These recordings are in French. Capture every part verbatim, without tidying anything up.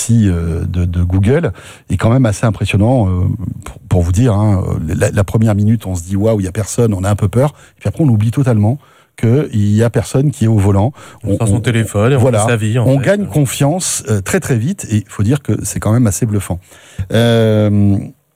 taxi euh, de, de Google est quand même assez impressionnant. Euh, pour, pour vous dire, hein, la, la première minute, on se dit waouh, il y a personne, on a un peu peur. Puis après, on oublie totalement qu'il y a personne qui est au volant. On sort son on, téléphone et on voilà, fait sa vie. En on fait. gagne confiance euh, très très vite et il faut dire que c'est quand même assez bluffant. Euh,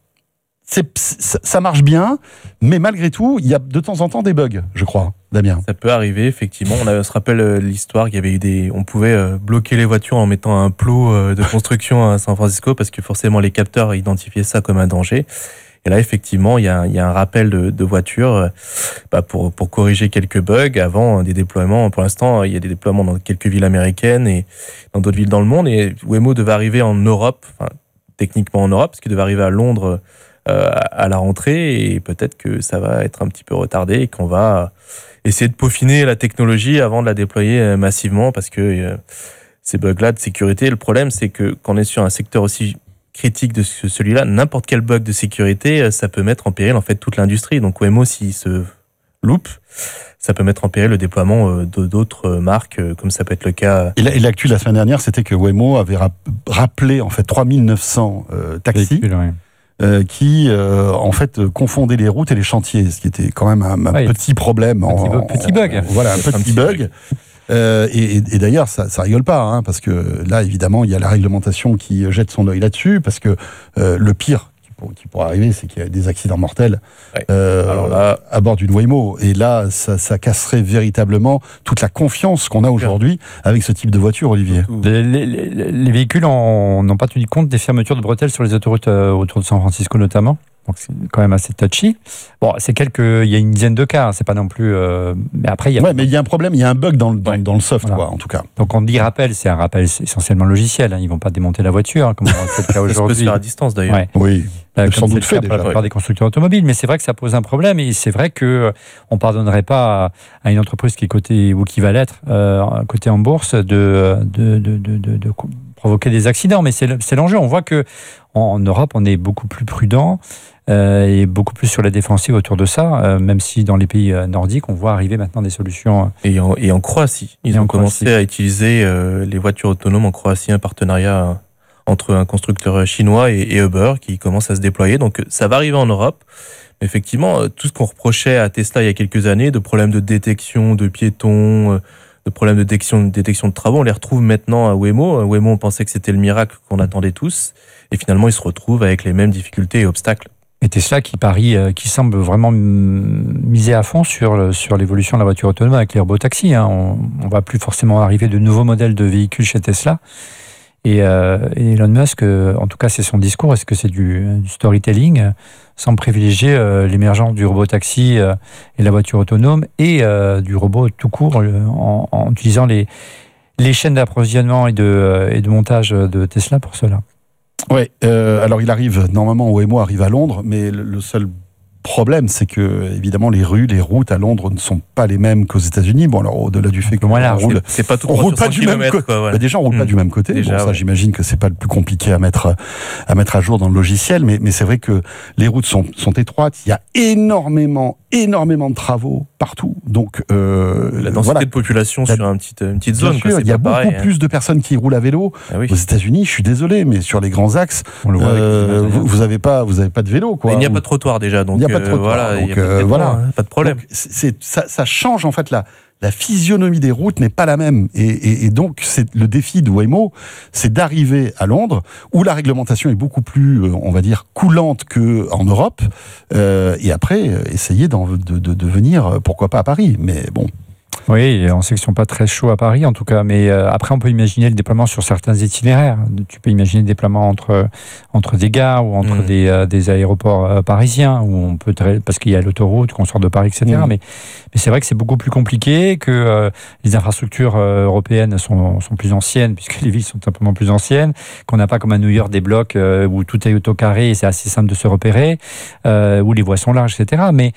c'est, ça marche bien, mais malgré tout, il y a de temps en temps des bugs, je crois, Damien. Ça peut arriver, effectivement. On, a, on se rappelle euh, l'histoire qu'il y avait eu des, on pouvait euh, bloquer les voitures en mettant un plot euh, de construction à San Francisco parce que forcément les capteurs identifiaient ça comme un danger. Et là, effectivement, il y a, il y a un rappel de, de voitures euh, bah pour, pour corriger quelques bugs avant des déploiements. Pour l'instant, il y a des déploiements dans quelques villes américaines et dans d'autres villes dans le monde. Et Waymo devait arriver en Europe, enfin, techniquement en Europe, parce qu'il devait arriver à Londres euh, à la rentrée. Et peut-être que ça va être un petit peu retardé et qu'on va essayer de peaufiner la technologie avant de la déployer massivement parce que euh, ces bugs-là de sécurité, le problème, c'est que quand on est sur un secteur aussi critique de celui-là, n'importe quel bug de sécurité, ça peut mettre en péril en fait toute l'industrie. Donc Waymo, s'il se loupe, ça peut mettre en péril le déploiement d'autres marques, comme ça peut être le cas. Et l'actu la semaine dernière, c'était que Waymo avait rappelé en fait trois mille neuf cents euh, taxis véhicule, ouais. euh, qui euh, en fait confondaient les routes et les chantiers, ce qui était quand même un, un ouais, petit problème. Petit, en, petit bug. En, voilà, un petit, un petit bug. bug. Euh, et, et d'ailleurs, ça, ça rigole pas, hein, parce que là, évidemment, il y a la réglementation qui jette son œil là-dessus, parce que euh, le pire qui, pour, qui pourrait arriver, c'est qu'il y a des accidents mortels ouais. euh, Alors là, à bord d'une Waymo. Et là, ça, ça casserait véritablement toute la confiance qu'on a aujourd'hui avec ce type de voiture, Olivier. Les, les, les, les véhicules n'ont pas tenu compte des fermetures de bretelles sur les autoroutes euh, autour de San Francisco notamment. Donc c'est quand même assez touchy. Bon, c'est quelques, il y a une dizaine de cas, hein, c'est pas non plus. Euh, mais après, il y a. Ouais, mais il y a un problème, il y a un bug dans le dans, ouais. dans le soft, voilà. quoi, en tout cas. Donc on dit rappel, c'est un rappel essentiellement logiciel. Hein, ils vont pas démonter la voiture, hein, comme c'est le cas aujourd'hui. Ça peut se faire à distance d'ailleurs. Ouais. Oui. Euh, sans doute fait déjà. Pour la plupart ouais. des constructeurs automobiles, mais c'est vrai que ça pose un problème et c'est vrai que on pardonnerait pas à, à une entreprise qui est cotée ou qui va l'être euh, cotée en bourse de de, de, de, de, de provoquer des accidents. Mais c'est, c'est l'enjeu. On voit que en Europe, on est beaucoup plus prudent. Euh, et beaucoup plus sur la défensive autour de ça, euh, même si dans les pays euh, nordiques, on voit arriver maintenant des solutions. Euh, et, en, et en Croatie, ils ont commencé Croatie. à utiliser euh, les voitures autonomes en Croatie, un partenariat euh, entre un constructeur chinois et, et Uber qui commence à se déployer. Donc ça va arriver en Europe. Mais effectivement, euh, tout ce qu'on reprochait à Tesla il y a quelques années, de problèmes de détection de piétons, euh, de problèmes de détection, de détection de travaux, on les retrouve maintenant à Waymo. À Waymo, on pensait que c'était le miracle qu'on attendait tous. Et finalement, ils se retrouvent avec les mêmes difficultés et obstacles. Et Tesla qui parie, euh, qui semble vraiment miser à fond sur, sur l'évolution de la voiture autonome avec les robotaxis. Hein. On ne va plus forcément arriver de nouveaux modèles de véhicules chez Tesla. Et, euh, et Elon Musk, euh, en tout cas c'est son discours, est-ce que c'est du, du storytelling, euh, sans privilégier euh, l'émergence du robotaxi euh, et la voiture autonome et euh, du robot tout court euh, en, en utilisant les, les chaînes d'approvisionnement et de, euh, et de montage de Tesla pour cela. Oui, euh, alors il arrive, normalement Waymo arrive à Londres, mais le, le seul problème, c'est que, évidemment, les rues, les routes à Londres ne sont pas les mêmes qu'aux États-Unis. Bon, alors, au-delà du fait qu'on roule, c'est pas tout on roule pas du même côté. Voilà. Bah, déjà, on roule mmh. pas du même côté. Déjà, bon, ça, ouais. j'imagine que c'est pas le plus compliqué à mettre, à mettre à jour dans le logiciel, mais, mais c'est vrai que les routes sont, sont étroites. Il y a énormément, énormément de travaux partout. Donc, euh, la densité voilà. de population sur une petite, une petite zone. Sûr, quoi, il y a beaucoup pareil, plus hein. de personnes qui roulent à vélo. Ah oui. Aux États-Unis, je suis désolé, mais sur les grands axes, on le voit euh, avec vous, vous avez pas, vous avez pas de vélo, quoi. Mais il n'y a pas de trottoir déjà, donc. Il n'y a pas de trottoir. Voilà, donc, y a pas de, euh, voilà. hein, pas de problème. Donc, c'est, ça, ça change en fait la, la physionomie des routes n'est pas la même. Et, et, et donc, c'est le défi de Waymo, c'est d'arriver à Londres, où la réglementation est beaucoup plus, on va dire, coulante qu'en Europe, euh, et après, essayer de, de, de venir, pourquoi pas à Paris. Mais bon. Oui, on sait qu'ils ne sont pas très chauds à Paris, en tout cas. Mais euh, après, on peut imaginer le déploiement sur certains itinéraires. Tu peux imaginer le déploiement entre, entre des gares ou entre mmh. des, euh, des aéroports euh, parisiens, où on peut, parce qu'il y a l'autoroute, qu'on sort de Paris, et cetera. Mmh. Mais, mais c'est vrai que c'est beaucoup plus compliqué, que euh, les infrastructures euh, européennes sont, sont plus anciennes, puisque les villes sont simplement plus anciennes, qu'on n'a pas comme à New York des blocs euh, où tout est autocarré et c'est assez simple de se repérer, euh, où les voies sont larges, et cetera. Mais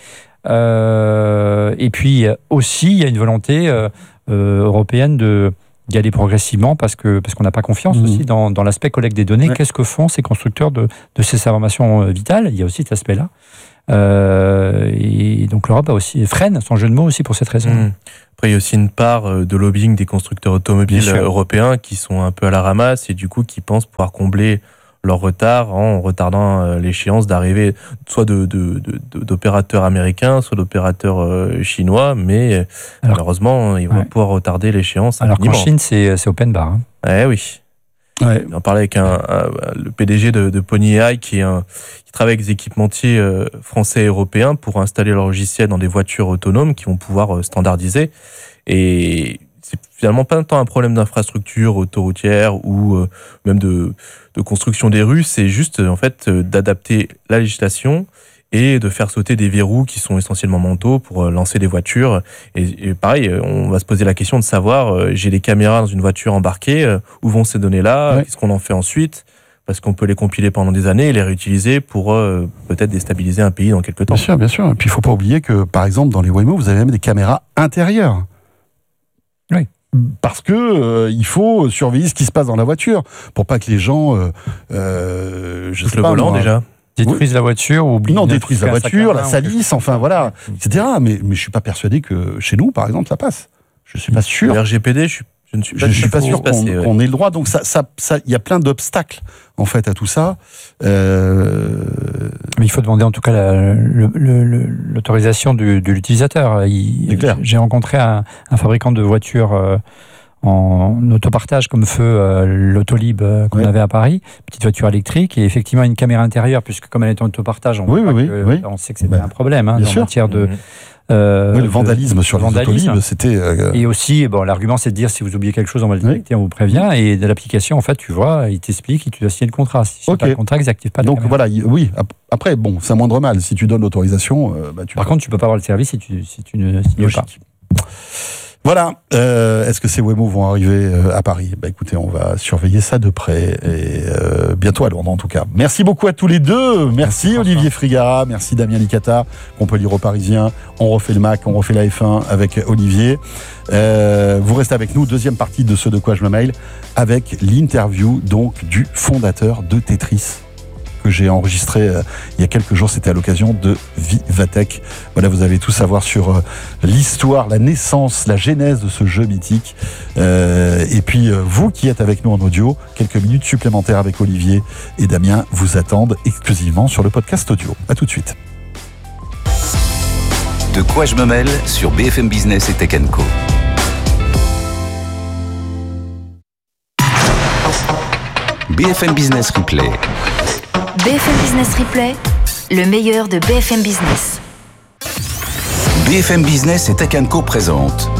Euh, et puis aussi, il y a une volonté euh, euh, européenne de d'y aller progressivement parce que parce qu'on n'a pas confiance mmh. aussi dans, dans l'aspect collecte des données. Ouais. Qu'est-ce que font ces constructeurs de, de ces informations vitales ? Il y a aussi cet aspect-là. Euh, et donc l'Europe a aussi freine son jeu de mots aussi pour cette raison. Mmh. Après, il y a aussi une part de lobbying des constructeurs automobiles européens qui sont un peu à la ramasse et du coup qui pensent pouvoir combler leur retard en retardant l'échéance d'arrivée soit de, de, de, d'opérateurs américains, soit d'opérateurs chinois, mais alors, malheureusement, ils vont ouais. pouvoir retarder l'échéance. Alors qu'en Chine, c'est, c'est open bar. Hein. Eh oui. Ouais. On parlait avec un, un, le P D G de, de Pony A I qui, est un, qui travaille avec des équipementiers euh, français et européens pour installer leur logiciel dans des voitures autonomes qui vont pouvoir euh, standardiser. Et c'est finalement pas tant un problème d'infrastructure autoroutière ou euh, même de, de construction des rues, c'est juste en fait euh, d'adapter la législation et de faire sauter des verrous qui sont essentiellement mentaux pour euh, lancer des voitures. Et, et pareil, on va se poser la question de savoir, euh, j'ai des caméras dans une voiture embarquée, euh, où vont ces données-là, ouais. Qu'est-ce qu'on en fait ensuite ? Parce qu'on peut les compiler pendant des années et les réutiliser pour euh, peut-être déstabiliser un pays dans quelques temps. Bien sûr, bien sûr. Et puis il ne faut pas oublier que, par exemple, dans les Waymo, vous avez même des caméras intérieures. Oui. Parce que euh, il faut surveiller ce qui se passe dans la voiture pour pas que les gens, euh, euh, je sais le pas, volant moi, déjà. Détruisent oui. la voiture ou oublient. Non, détruisent la voiture, la salissent, enfin voilà, et cetera. Mais, mais je suis pas persuadé que chez nous, par exemple, ça passe. Je suis pas sûr. Le R G P D, je suis Je ne suis pas, je suis pas sûr qu'on, passer, ouais. qu'on ait le droit. Donc ça, ça, ça, il y a plein d'obstacles en fait à tout ça. Euh... Mais il faut demander en tout cas la, le, le, l'autorisation de, de l'utilisateur. Il, j'ai rencontré un, un fabricant de voitures euh, en autopartage comme feu euh, l'Autolib euh, qu'on oui. avait à Paris, petite voiture électrique et effectivement une caméra intérieure puisque comme elle est en autopartage, on, oui, oui, que, oui. on sait que c'est bah, un problème hein, en sûr. matière de. Mmh. Euh, oui, le vandalisme sur les Autolib, c'était... Euh... Et aussi, bon, l'argument, c'est de dire, si vous oubliez quelque chose, on va le détecter, oui. on vous prévient. Et de l'application, en fait, tu vois, il t'explique et tu dois signer le contrat. Si tu okay. n'as pas le contrat, ils n'activent pas la Donc caméra. voilà, y, oui. Après, bon, c'est un moindre mal. Si tu donnes l'autorisation... Euh, bah, tu Par peux... contre, tu ne peux pas avoir le service si tu, si tu ne signes pas. Voilà. Euh, est-ce que ces Waymo vont arriver euh, à Paris ? Bah écoutez, on va surveiller ça de près et euh, bientôt à Londres en tout cas. Merci beaucoup à tous les deux. Merci, merci Olivier Frigara, merci Damien Licata, Montpellier au Parisien. On refait le Mac, on refait la F un avec Olivier. Euh, vous restez avec nous, deuxième partie de ce De quoi je me mail, avec l'interview donc du fondateur de Tetris. Que j'ai enregistré euh, il y a quelques jours, c'était à l'occasion de Vivatech. Voilà, vous allez tout savoir sur euh, l'histoire, la naissance, la genèse de ce jeu mythique. Euh, et puis, euh, vous qui êtes avec nous en audio, quelques minutes supplémentaires avec Olivier et Damien vous attendent exclusivement sur le podcast audio. À tout de suite. De quoi je me mêle sur B F M Business et Tech and Co. B F M Business Replay. B F M Business Replay, le meilleur de B F M Business. B F M Business et Tech and Co présente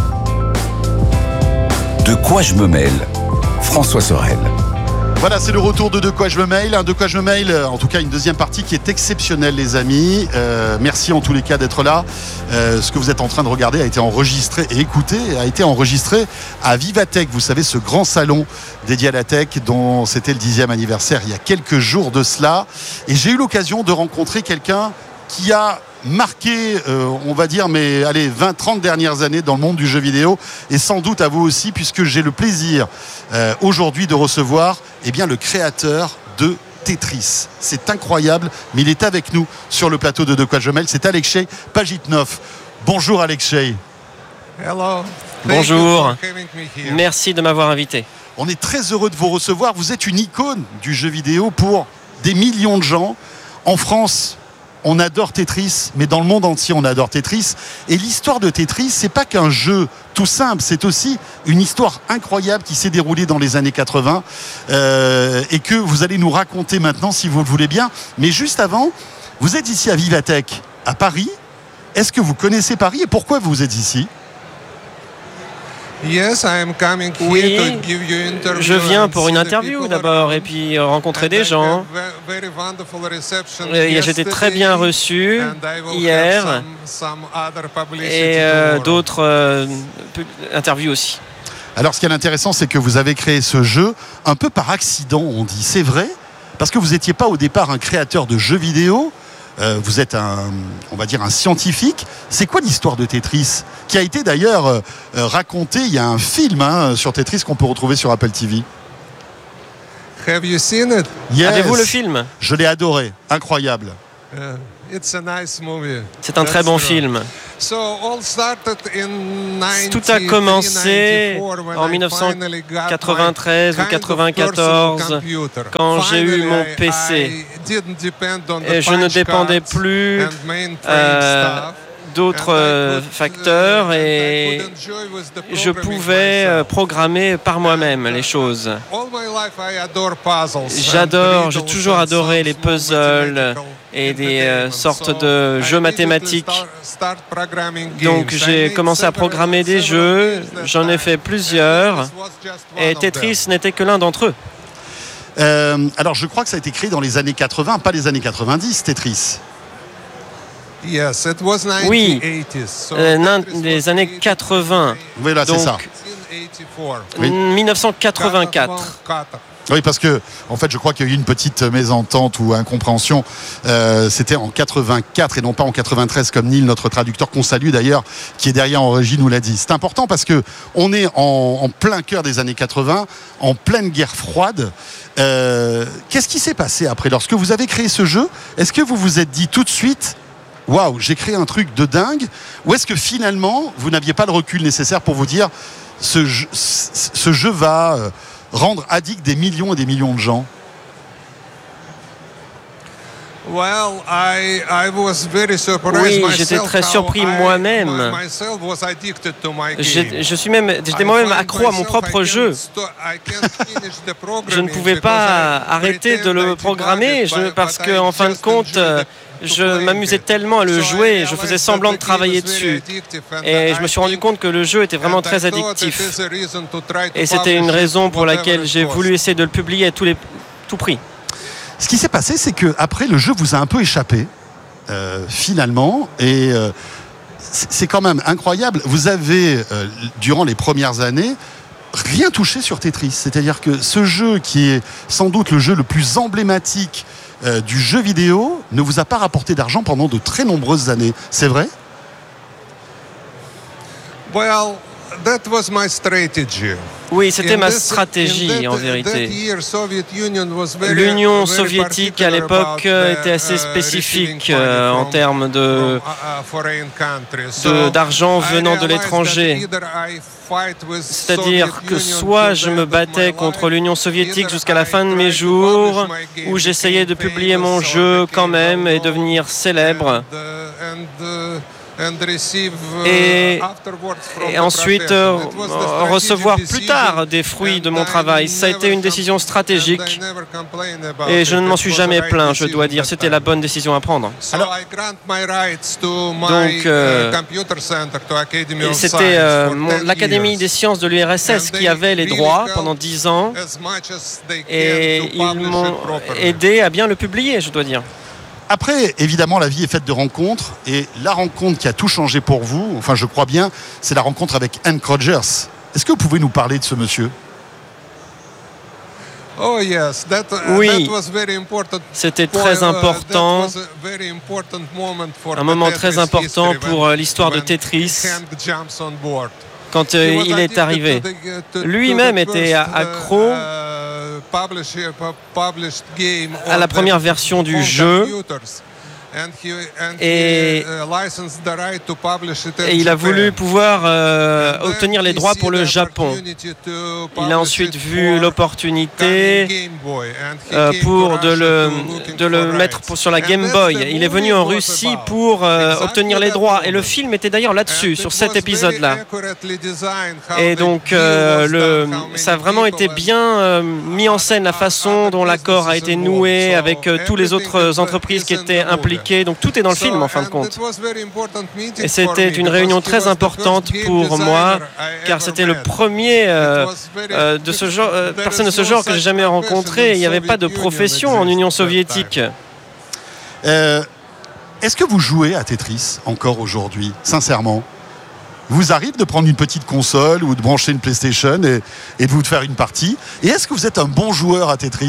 De quoi je me mêle, François Sorel. Voilà, c'est le retour de De quoi je me mail. Un De quoi je me mail, en tout cas une deuxième partie qui est exceptionnelle, les amis. Euh, merci en tous les cas d'être là. Euh, ce que vous êtes en train de regarder a été enregistré et écouté, a été enregistré à Vivatech. Vous savez, ce grand salon dédié à la tech dont c'était le dixième anniversaire il y a quelques jours de cela. Et j'ai eu l'occasion de rencontrer quelqu'un qui a marqué, euh, on va dire, mais allez, vingt trente dernières années dans le monde du jeu vidéo, et sans doute à vous aussi, puisque j'ai le plaisir euh, aujourd'hui de recevoir eh bien, le créateur de Tetris. C'est incroyable, mais il est avec nous sur le plateau de De quoi je mêle, c'est Alexei Pajitnov. Bonjour Alexei. Hello. Bonjour, merci de m'avoir invité. On est très heureux de vous recevoir, vous êtes une icône du jeu vidéo pour des millions de gens. En France, on adore Tetris, mais dans le monde entier, on adore Tetris. Et l'histoire de Tetris, c'est pas qu'un jeu tout simple, c'est aussi une histoire incroyable qui s'est déroulée dans les années quatre-vingts euh, et que vous allez nous raconter maintenant, si vous le voulez bien. Mais juste avant, vous êtes ici à Vivatech, à Paris. Est-ce que vous connaissez Paris et pourquoi vous êtes ici ? Yes, I am coming here oui, to give you interview je viens pour une interview d'abord et puis rencontrer des gens. Et j'étais très bien reçu hier some, some et euh, d'autres euh, interviews aussi. Alors ce qui est intéressant, c'est que vous avez créé ce jeu un peu par accident, on dit. C'est vrai ? Parce que vous n'étiez pas au départ un créateur de jeux vidéo. Euh, vous êtes un, on va dire un scientifique. C'est quoi l'histoire de Tetris ? Qui a été d'ailleurs euh, racontée, il y a un film hein, sur Tetris qu'on peut retrouver sur Apple T V. Have you seen it ? Yes. Avez-vous le film ? Je l'ai adoré, incroyable. C'est un très bon film. Tout a commencé en mille neuf cent quatre-vingt-treize ou quatre-vingt-quatorze quand j'ai eu mon P C. Et je ne dépendais plus euh, d'autres euh, facteurs et je pouvais euh, programmer par moi-même les choses. J'adore, j'ai toujours adoré les puzzles et des euh, sortes de jeux mathématiques. Donc j'ai commencé à programmer des jeux, j'en ai fait plusieurs et Tetris n'était que l'un d'entre eux. Euh, alors je crois que ça a été créé dans les années quatre-vingts, pas les années quatre-vingt-dix, Tetris. Oui, euh, les années quatre-vingts. Oui, là, c'est ça. Oui. mille neuf cent quatre-vingt-quatre. Oui, parce que, en fait, je crois qu'il y a eu une petite mésentente ou incompréhension. Euh, c'était en quatre-vingt-quatre et non pas en quatre-vingt-treize, comme Neil, notre traducteur, qu'on salue d'ailleurs, qui est derrière en régie, nous l'a dit. C'est important parce que on est en, en plein cœur des années quatre-vingts, en pleine guerre froide. Euh, qu'est-ce qui s'est passé après? Lorsque vous avez créé ce jeu, est-ce que vous vous êtes dit tout de suite, waouh, j'ai créé un truc de dingue? Ou est-ce que finalement, vous n'aviez pas le recul nécessaire pour vous dire, ce jeu, ce jeu va euh, rendre addict des millions et des millions de gens? Oui, j'étais très surpris moi-même. Je suis même, j'étais moi-même accro à mon propre jeu. Je ne pouvais pas arrêter de le programmer je, parce qu'en en fin de compte, je m'amusais tellement à le jouer, je faisais semblant de travailler dessus. Et je me suis rendu compte que le jeu était vraiment très addictif. Et c'était une raison pour laquelle j'ai voulu essayer de le publier à tous les, tout prix. Ce qui s'est passé, c'est qu'après, le jeu vous a un peu échappé, euh, finalement, et euh, c'est quand même incroyable. Vous avez, euh, durant les premières années, rien touché sur Tetris. C'est-à-dire que ce jeu, qui est sans doute le jeu le plus emblématique euh, du jeu vidéo, ne vous a pas rapporté d'argent pendant de très nombreuses années. C'est vrai ? Well, that was my strategy. Oui, c'était ma stratégie en vérité. L'Union soviétique à l'époque était assez spécifique euh, en termes de, de, d'argent venant de l'étranger. C'est-à-dire que soit je me battais contre l'Union soviétique jusqu'à la fin de mes jours, ou j'essayais de publier mon jeu quand même et devenir célèbre. Et, et ensuite euh, recevoir plus tard des fruits de mon travail. Ça a été une décision stratégique et je ne m'en suis jamais plaint, je dois dire. C'était la bonne décision à prendre. Alors, donc, euh, c'était euh, mon, l'Académie des sciences de l'U R S S qui avait les droits pendant dix ans et ils m'ont aidé à bien le publier, je dois dire. Après, évidemment, la vie est faite de rencontres. Et la rencontre qui a tout changé pour vous, enfin, je crois bien, c'est la rencontre avec Hank Rogers. Est-ce que vous pouvez nous parler de ce monsieur ? Oh yes, that, oui, that was very important. C'était très important, un moment très important pour l'histoire de Tetris. Quand euh, il est arrivé, lui-même était accro à la première version du jeu et, et il a voulu pouvoir euh, obtenir les droits pour le Japon. Il a ensuite vu l'opportunité euh, pour de le, de le mettre pour, sur la Game Boy. Il est venu en Russie pour euh, obtenir les droits et le film était d'ailleurs là-dessus, sur cet épisode-là. Et donc euh, le, ça a vraiment été bien euh, mis en scène, la façon dont l'accord a été noué avec euh, toutes les autres entreprises qui étaient impliquées. Donc tout est dans le film en fin de compte. Et c'était une réunion très importante pour moi, car c'était le premier euh, euh, de ce genre, euh, personne de ce genre que j'ai jamais rencontré. Il n'y avait pas de profession en Union soviétique. Euh, est-ce que vous jouez à Tetris encore aujourd'hui, sincèrement ? Vous arrive de prendre une petite console ou de brancher une PlayStation et, et de vous faire une partie ? Et est-ce que vous êtes un bon joueur à Tetris ?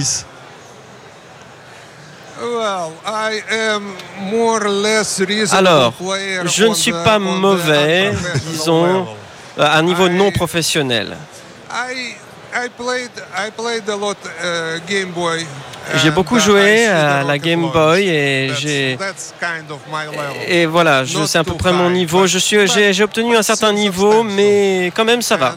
Alors, je ne suis pas mauvais, disons, à un niveau non professionnel. J'ai beaucoup joué à la Game Boy et j'ai et voilà, je, c'est à peu près mon niveau. Je suis, j'ai, j'ai obtenu un certain niveau, mais quand même ça va.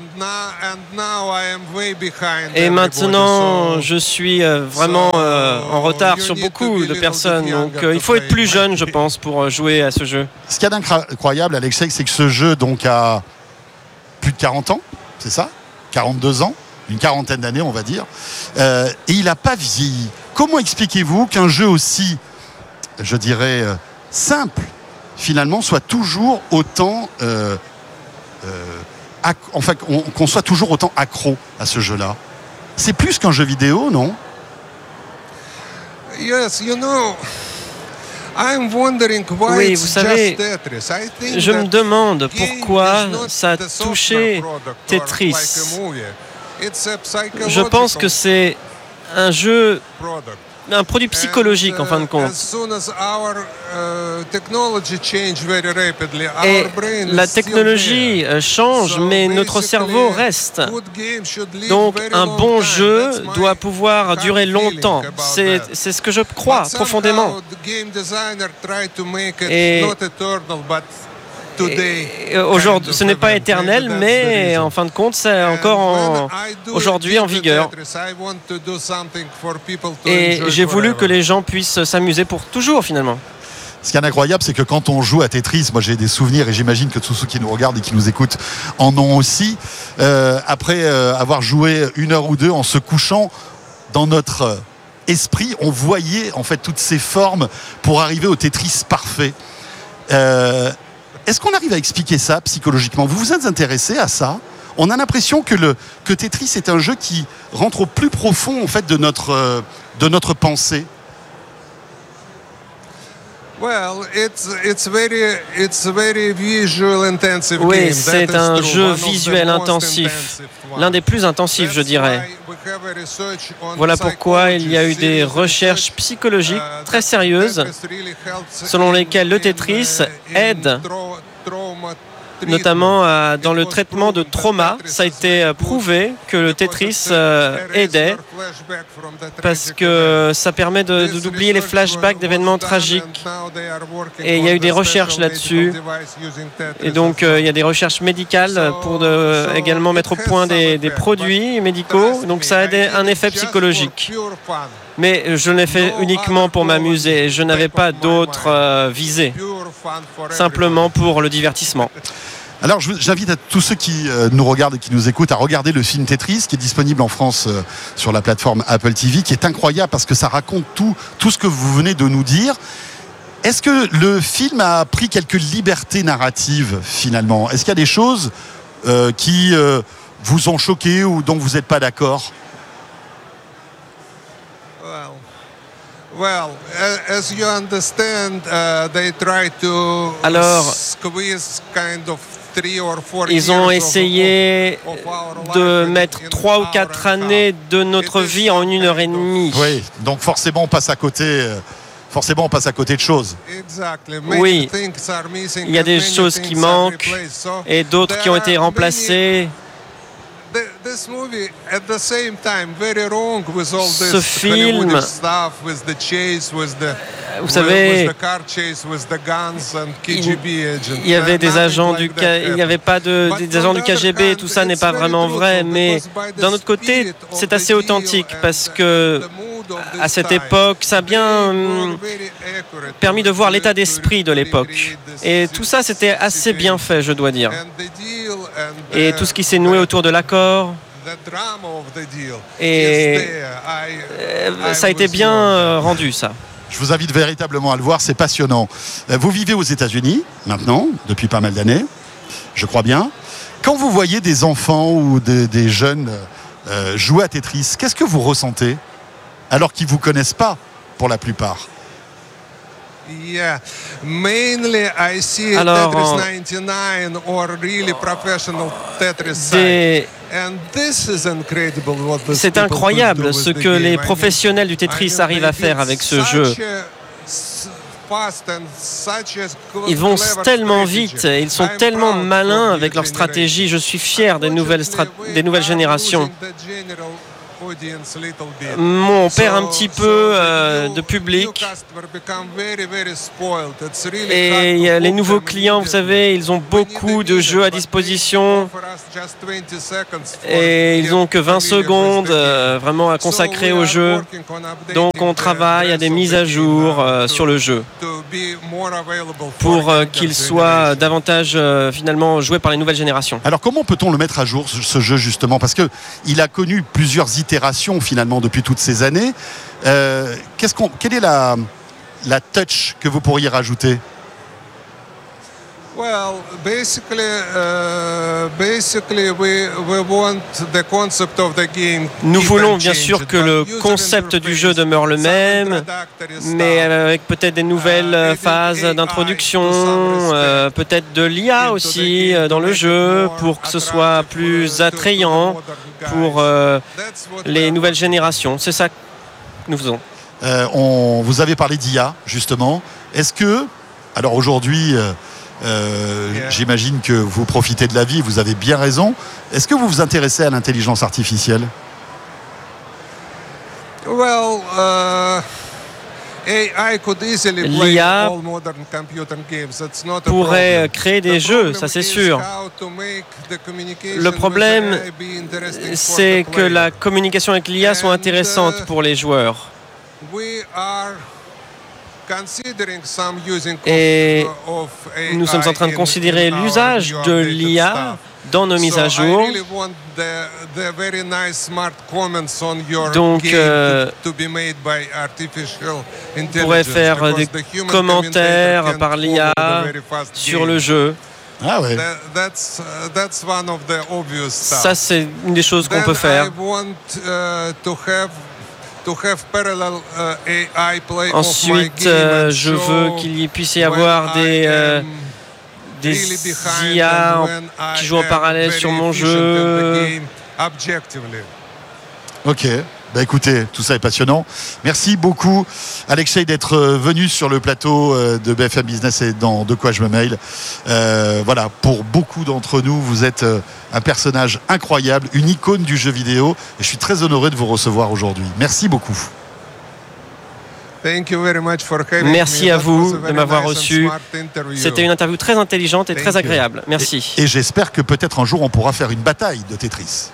Et maintenant, je suis vraiment euh, en retard sur beaucoup de personnes. Donc, euh, il faut être plus jeune, je pense, pour jouer à ce jeu. Ce qu'il y a d'incroyable, Alexei, c'est que ce jeu donc a plus de quarante ans, c'est ça ? quarante-deux ans, une quarantaine d'années, on va dire. Euh, et il n'a pas vieilli. Comment expliquez-vous qu'un jeu aussi, je dirais, euh, simple, finalement, soit toujours autant... Euh, euh, acc- enfin, qu'on, qu'on soit toujours autant accro à ce jeu-là ? C'est plus qu'un jeu vidéo, non ? Yes, you know... I'm wondering why oui, it's vous savez, just I think je me demande game pourquoi is not ça a the touché software product or Tetris. like a movie. It's a Je pense que c'est un jeu, product. un produit psychologique en fin de compte. Et la technologie change, mais notre cerveau reste. Donc un bon jeu doit pouvoir durer longtemps. C'est, c'est ce que je crois profondément. Et, et aujourd'hui, ce n'est pas éternel, mais en fin de compte, c'est encore en, aujourd'hui en vigueur. Et j'ai voulu que les gens puissent s'amuser pour toujours, finalement. Ce qui est incroyable, c'est que quand on joue à Tetris, moi j'ai des souvenirs et j'imagine que tous ceux qui nous regardent et qui nous écoutent en ont aussi, euh, après euh, avoir joué une heure ou deux en se couchant dans notre esprit, on voyait en fait toutes ces formes pour arriver au Tetris parfait. Euh, est-ce qu'on arrive à expliquer ça psychologiquement ? Vous vous êtes intéressé à ça ? On a l'impression que, le, que Tetris est un jeu qui rentre au plus profond en fait, de, notre, euh, de notre pensée. Oui, c'est un jeu visuel intensif, l'un des plus intensifs, je dirais. Voilà pourquoi il y a eu des recherches psychologiques très sérieuses selon lesquelles le Tetris aide notamment euh, dans le traitement de trauma. Ça a été euh, prouvé que le Tetris euh, aidait parce que ça permet de, de, d'oublier les flashbacks d'événements tragiques. Et il y a eu des recherches là-dessus. Et donc euh, il y a des recherches médicales pour de, également mettre au point des, des produits médicaux. Donc ça a des, un effet psychologique. Mais je l'ai fait uniquement pour m'amuser. Je n'avais pas d'autres euh, visées. Simplement pour le divertissement. Alors j'invite à tous ceux qui euh, nous regardent et qui nous écoutent à regarder le film Tetris qui est disponible en France euh, sur la plateforme Apple T V, qui est incroyable parce que ça raconte tout, tout ce que vous venez de nous dire. Est-ce que le film a pris quelques libertés narratives finalement ? Est-ce qu'il y a des choses euh, qui euh, vous ont choqué ou dont vous n'êtes pas d'accord ? Well, as you understand, uh, they try to Alors, squeeze kind of three or four ils ont years essayé of, of our de life mettre in trois ou hour quatre and années half. de notre It is vie en some une heure et kind of- demie. Oui, donc forcément on passe à côté, euh, forcément on passe à côté de choses. Exactly. Oui. Many things are missing Il y a and des many choses things qui are manquent replaced. So et d'autres qui ont été there are remplacées. many- the- This movie, at the same time, very wrong with all Ce this film- Hollywood stuff, with the chase, with the Vous with- savez, with the car chase, with the guns and K G B agents. il y avait des Nothing agents like du that K- il n'y avait pas de, But des agents on du the K G B, other tout ça n'est hand, pas it's vraiment very vrai, truthful, mais because by the d'un autre côté, spirit of c'est the assez deal authentique and parce the- que the mood of à this cette time, époque, ça a bien they hum, were very accurate permis de to- voir to- l'état to d'esprit de recreate l'époque. this Et tout ça, c'était assez bien fait, je dois dire. And the deal and Et the- tout ce qui s'est noué autour de l'accord, the drama of the deal Et, is there. I- euh, I ça a été was bien wrong. euh, rendu, ça. Je vous invite véritablement à le voir, c'est passionnant. Euh, Vous vivez aux États-Unis maintenant, depuis pas mal d'années, je crois bien. Quand vous voyez des enfants ou des, des jeunes euh, jouer à Tetris, qu'est-ce que vous ressentez alors qu'ils ne vous connaissent pas pour la plupart ? Yeah, mainly I see Alors, Tetris en- ninety-nine or really professional Tetris side. Des- And this is incredible what these C'est people could do incroyable with ce the que game. les I mean- professionnels du Tetris I mean, arrivent à they faire did avec ce such jeu. a s- fast and such a cl- Ils vont clever tellement strategy. vite, et ils sont I'm tellement proud malins for avec the leur generation. stratégie. Je suis fier des nouvelles, strat- Unfortunately, des we nouvelles are générations. losing the general on perd un petit peu euh, de public. Et les nouveaux clients, vous savez, ils ont beaucoup de jeux à disposition et ils n'ont que vingt secondes euh, vraiment à consacrer au jeu. Donc on travaille à des mises à jour euh, sur le jeu pour euh, qu'il soit davantage euh, finalement joué par les nouvelles générations. Alors comment peut-on le mettre à jour, ce jeu, justement, parce qu'il a connu plusieurs itérations finalement depuis toutes ces années. Euh, qu'est-ce qu'on, quelle est la, la touch que vous pourriez rajouter? Well, basically, uh, basically we, we want the concept of the game. Nous voulons bien sûr que le concept du jeu demeure le même, mais avec peut-être des nouvelles phases d'introduction, euh, peut-être de l'I A aussi dans le jeu pour que ce soit plus attrayant pour euh, les nouvelles générations. C'est ça que nous faisons. Euh, on, vous avez parlé d'I A justement. Est-ce que, alors aujourd'hui, euh, Euh, yeah. j'imagine que vous profitez de la vie, vous avez bien raison. Est-ce que vous vous intéressez à l'intelligence artificielle? Well, uh, l'I A pourrait créer des jeux, ça c'est sûr. Le problème, c'est que la communication avec l'I A soit intéressante pour les joueurs. Et nous sommes en train de considérer l'usage de l'I A dans nos mises à jour. Donc, euh, on pourrait faire des commentaires par l'I A sur le jeu. Ah ouais. Ça, c'est une des choses qu'on peut faire. Ensuite, euh, je veux qu'il puisse y avoir des, euh, des I A en, qui jouent en parallèle sur mon jeu. Ok. Bah écoutez, tout ça est passionnant. Merci beaucoup, Alexei, d'être venu sur le plateau de B F M Business et dans De quoi je me mail. Euh, voilà, pour beaucoup d'entre nous, vous êtes un personnage incroyable, une icône du jeu vidéo. Et je suis très honoré de vous recevoir aujourd'hui. Merci beaucoup. Merci à vous de m'avoir reçu. C'était une interview très intelligente et très agréable. Merci. Et, et j'espère que peut-être un jour on pourra faire une bataille de Tetris.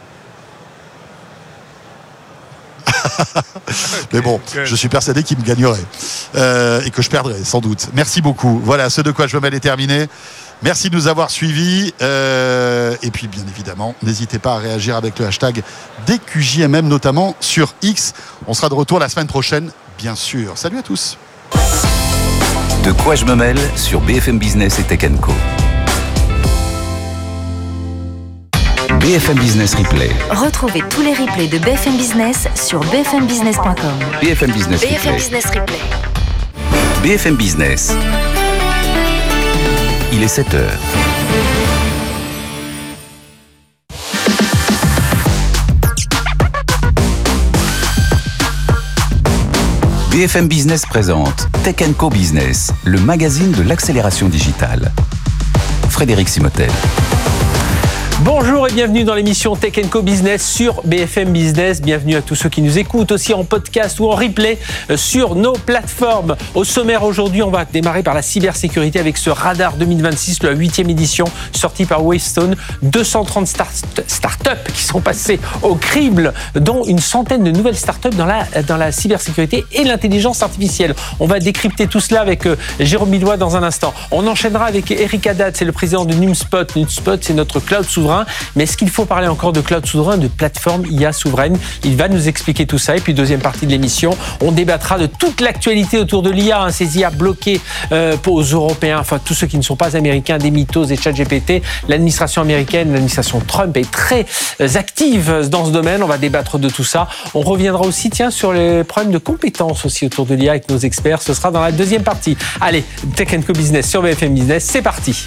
Mais bon, je suis persuadé qu'il me gagnerait euh, et que je perdrais sans doute. Merci beaucoup. Voilà, ce De quoi je me mêle est terminé. Merci de nous avoir suivis euh, et puis bien évidemment, n'hésitez pas à réagir avec le hashtag D Q J M M, notamment sur X. On sera de retour la semaine prochaine, bien sûr. Salut à tous. De quoi je me mêle sur B F M Business et Tech and Co. B F M Business Replay. Retrouvez tous les replays de B F M Business sur b f m business point com. B F M Business B F M Replay. Business Replay. B F M Business. Il est sept heures. B F M Business présente Tech and Co Business, le magazine de l'accélération digitale. Frédéric Simotel. Bonjour et bienvenue dans l'émission Tech and Co Business sur B F M Business. Bienvenue à tous ceux qui nous écoutent aussi en podcast ou en replay sur nos plateformes. Au sommaire aujourd'hui, on va démarrer par la cybersécurité avec ce radar deux mille vingt-six, la huitième édition sortie par Wavestone. deux cent trente start- startups qui sont passées au crible, dont une centaine de nouvelles startups dans la, dans la cybersécurité et l'intelligence artificielle. On va décrypter tout cela avec euh, Jérôme Millois dans un instant. On enchaînera avec Eric Haddad, c'est le président de NumSpot. NumSpot, c'est notre cloud souverain. Mais est-ce qu'il faut parler encore de cloud souverain, de plateforme I A souveraine? Il va nous expliquer tout ça. Et puis, deuxième partie de l'émission, on débattra de toute l'actualité autour de l'I A, hein, ces I A bloquées euh, aux Européens, enfin tous ceux qui ne sont pas américains, des mythos et ChatGPT. L'administration américaine, l'administration Trump est très active dans ce domaine. On va débattre de tout ça. On reviendra aussi, tiens, sur les problèmes de compétences aussi autour de l'I A avec nos experts. Ce sera dans la deuxième partie. Allez, Tech and Co Business sur B F M Business, c'est parti.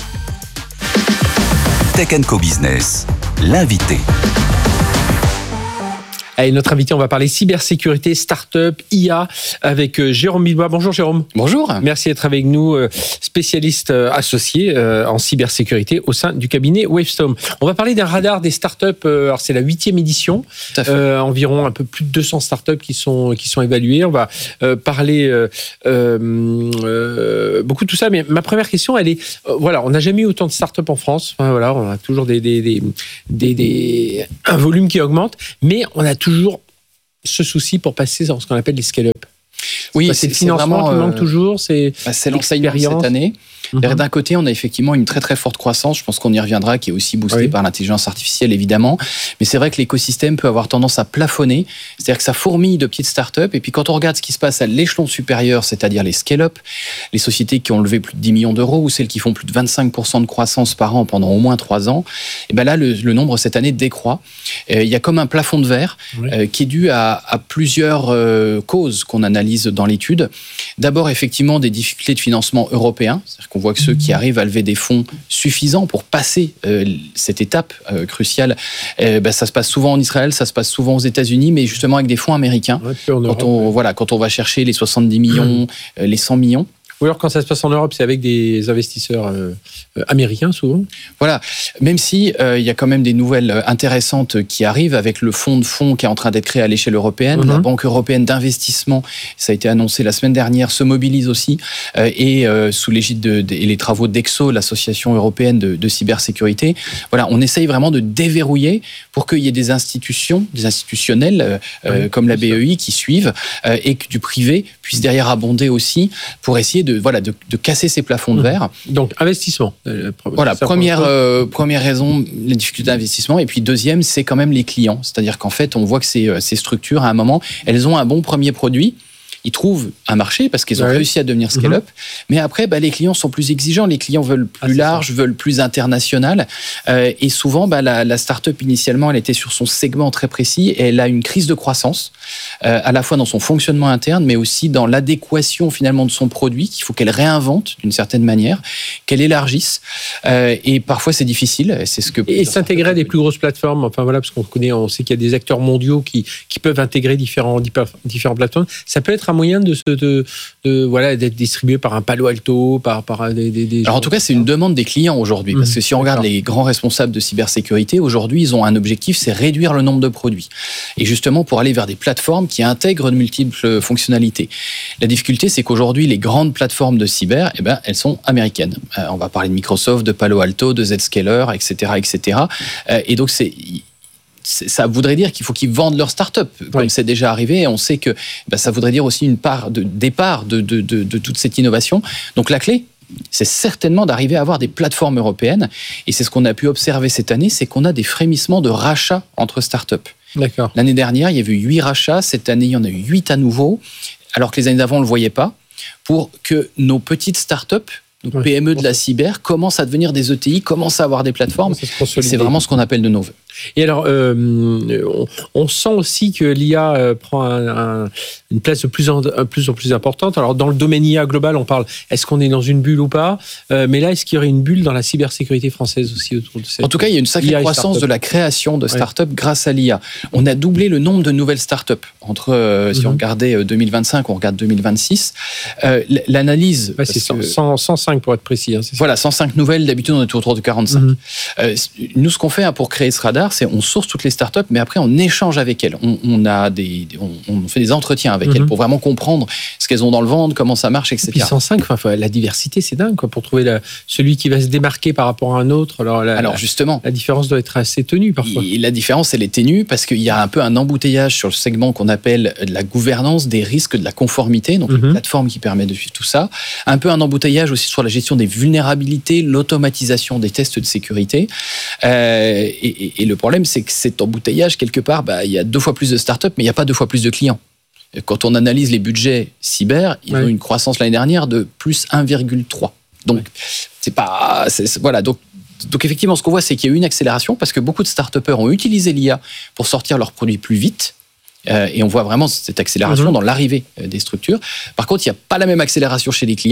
Tech and Co Business, l'invité. Allez, notre invité, on va parler cybersécurité, start-up, I A avec euh, Jérôme Bilbois. Bonjour Jérôme. Bonjour. Merci d'être avec nous, euh, spécialiste euh, associé euh, en cybersécurité au sein du cabinet Wavestone. On va parler d'un radar des start-up. Euh, alors c'est la huitième édition. Tout à fait. Euh, environ un peu plus de deux cents start-up qui sont qui sont évaluées. On va euh, parler euh, euh, euh, beaucoup de tout ça. Mais ma première question, elle est euh, voilà, on n'a jamais eu autant de start-up en France. Enfin, voilà, on a toujours des des, des des des un volume qui augmente, mais on a toujours ce souci pour passer dans ce qu'on appelle les scale-up. Oui, c'est, c'est le financement qui manque euh, toujours. C'est, bah, c'est l'enseignement cette année. Mm-hmm. D'un côté, on a effectivement une très très forte croissance, je pense qu'on y reviendra, qui est aussi boostée oui. par l'intelligence artificielle évidemment, mais c'est vrai que l'écosystème peut avoir tendance à plafonner, c'est-à-dire que ça fourmille de petites startups, et puis quand on regarde ce qui se passe à l'échelon supérieur, c'est-à-dire les scale-up, les sociétés qui ont levé plus de dix millions d'euros, ou celles qui font plus de vingt-cinq pour cent de croissance par an pendant au moins trois ans, et ben là le, le nombre cette année décroît. Euh, il y a comme un plafond de verre oui. euh, qui est dû à, à plusieurs euh, causes qu'on analyse dans l'étude. D'abord effectivement des difficultés de financement européens, c'est-à-dire qu'on voit que ceux qui arrivent à lever des fonds suffisants pour passer euh, cette étape euh, cruciale, euh, bah, ça se passe souvent en Israël, ça se passe souvent aux États-Unis, mais justement avec des fonds américains. Ouais, quand, Europe, on, ouais. voilà, quand on va chercher les soixante-dix millions, mmh. euh, les cent millions. Ou alors quand ça se passe en Europe, c'est avec des investisseurs euh, américains souvent. Voilà, même si euh, il y a quand même des nouvelles intéressantes qui arrivent avec le fonds de fonds qui est en train d'être créé à l'échelle européenne. Mm-hmm. La Banque européenne d'investissement, ça a été annoncé la semaine dernière, se mobilise aussi euh, et euh, sous l'égide de, de et les travaux d'Exo, l'association européenne de, de cybersécurité. Voilà, on essaye vraiment de déverrouiller pour qu'il y ait des institutions, des institutionnels euh, oui, comme la B E I qui suivent euh, et que du privé puisse derrière abonder aussi pour essayer de De, voilà, de, de casser ces plafonds de verre. Donc, investissement. Voilà, première, euh, première raison, les difficultés d'investissement. Et puis, deuxième, c'est quand même les clients. C'est-à-dire qu'en fait, on voit que ces, ces structures, à un moment, elles ont un bon premier produit. Ils trouvent un marché parce qu'ils ont ouais. réussi à devenir scale-up. Mm-hmm. Mais après, bah, les clients sont plus exigeants. Les clients veulent plus ah, large, ça. veulent plus international. Euh, et souvent, bah, la, la start-up, initialement, elle était sur son segment très précis et elle a une crise de croissance, euh, à la fois dans son fonctionnement interne, mais aussi dans l'adéquation, finalement, de son produit, qu'il faut qu'elle réinvente d'une certaine manière, qu'elle élargisse. Euh, et parfois, c'est difficile. C'est ce que et s'intégrer à des plus grosses plateformes. Enfin, voilà, parce qu'on connaît, on sait qu'il y a des acteurs mondiaux qui, qui peuvent intégrer différents, différentes plateformes. Ça peut être un moyen de, se, de, de voilà d'être distribué par un Palo Alto, par par des, des, des alors en tout cas c'est une demande des clients aujourd'hui, mmh, parce que si on regarde d'accord. les grands responsables de cybersécurité aujourd'hui, ils ont un objectif, c'est réduire le nombre de produits et justement pour aller vers des plateformes qui intègrent de multiples fonctionnalités. La difficulté c'est qu'aujourd'hui les grandes plateformes de cyber, eh ben elles sont américaines. Euh, on va parler de Microsoft, de Palo Alto, de Zscaler, et cetera, et cetera. Euh, et donc c'est ça voudrait dire qu'il faut qu'ils vendent leur start-up, comme oui. c'est déjà arrivé. Et on sait que bah, ça voudrait dire aussi une part de départ de, de, de, de toute cette innovation. Donc la clé, c'est certainement d'arriver à avoir des plateformes européennes. Et c'est ce qu'on a pu observer cette année, c'est qu'on a des frémissements de rachats entre start-up. D'accord. L'année dernière, il y avait eu huit rachats. Cette année, il y en a eu huit à nouveau. Alors que les années d'avant, on ne le voyait pas. Pour que nos petites start-up, nos ouais, P M E de la cyber, commencent à devenir des E T I, commencent à avoir des plateformes. C'est vraiment ce qu'on appelle de nos vœux. Et alors, euh, on, on sent aussi que l'I A euh, prend un, un, une place de plus en, plus en plus importante. Alors, dans le domaine I A global, on parle, est-ce qu'on est dans une bulle ou pas euh, mais là, est-ce qu'il y aurait une bulle dans la cybersécurité française aussi autour de cette... En tout cas, il y a une sacrée croissance de la création de startups ouais. grâce à l'I A. On a doublé le nombre de nouvelles startups. Entre, euh, mm-hmm. si on regardait deux mille vingt-cinq, on regarde deux mille vingt-six. Euh, l'analyse... Ouais, c'est cent, cent, cent cinq pour être précis. Hein, c'est voilà, cent cinq nouvelles. D'habitude, on est autour de quarante-cinq. Mm-hmm. Euh, nous, ce qu'on fait hein, pour créer ce radar, c'est on source toutes les startups, mais après on échange avec elles. On, on a des, on, on fait des entretiens avec mm-hmm. elles pour vraiment comprendre ce qu'elles ont dans le ventre, comment ça marche, et cetera. Et puis cent cinq, enfin, la diversité, c'est dingue, quoi, pour trouver la, celui qui va se démarquer par rapport à un autre. Alors, la, Alors justement, la, la différence doit être assez ténue parfois. Et la différence, elle est ténue parce qu'il y a un peu un embouteillage sur le segment qu'on appelle de la gouvernance des risques de la conformité, donc mm-hmm. une plateforme qui permet de suivre tout ça. Un peu un embouteillage aussi sur la gestion des vulnérabilités, l'automatisation des tests de sécurité. Euh, et, et, et le problème, c'est que cet embouteillage, quelque part, bah, il y a deux fois plus de startups, mais il n'y a pas deux fois plus de clients. Quand on analyse les budgets cyber, ils ouais. ont une croissance l'année dernière de plus un virgule trois. Donc, ouais. c'est pas... C'est, c'est, voilà, donc, donc effectivement, ce qu'on voit, c'est qu'il y a eu une accélération parce que beaucoup de start-upers ont utilisé l'I A pour sortir leurs produits plus vite. Euh, et on voit vraiment cette accélération mmh. dans l'arrivée des structures. Par contre, il n'y a pas la même accélération chez les clients.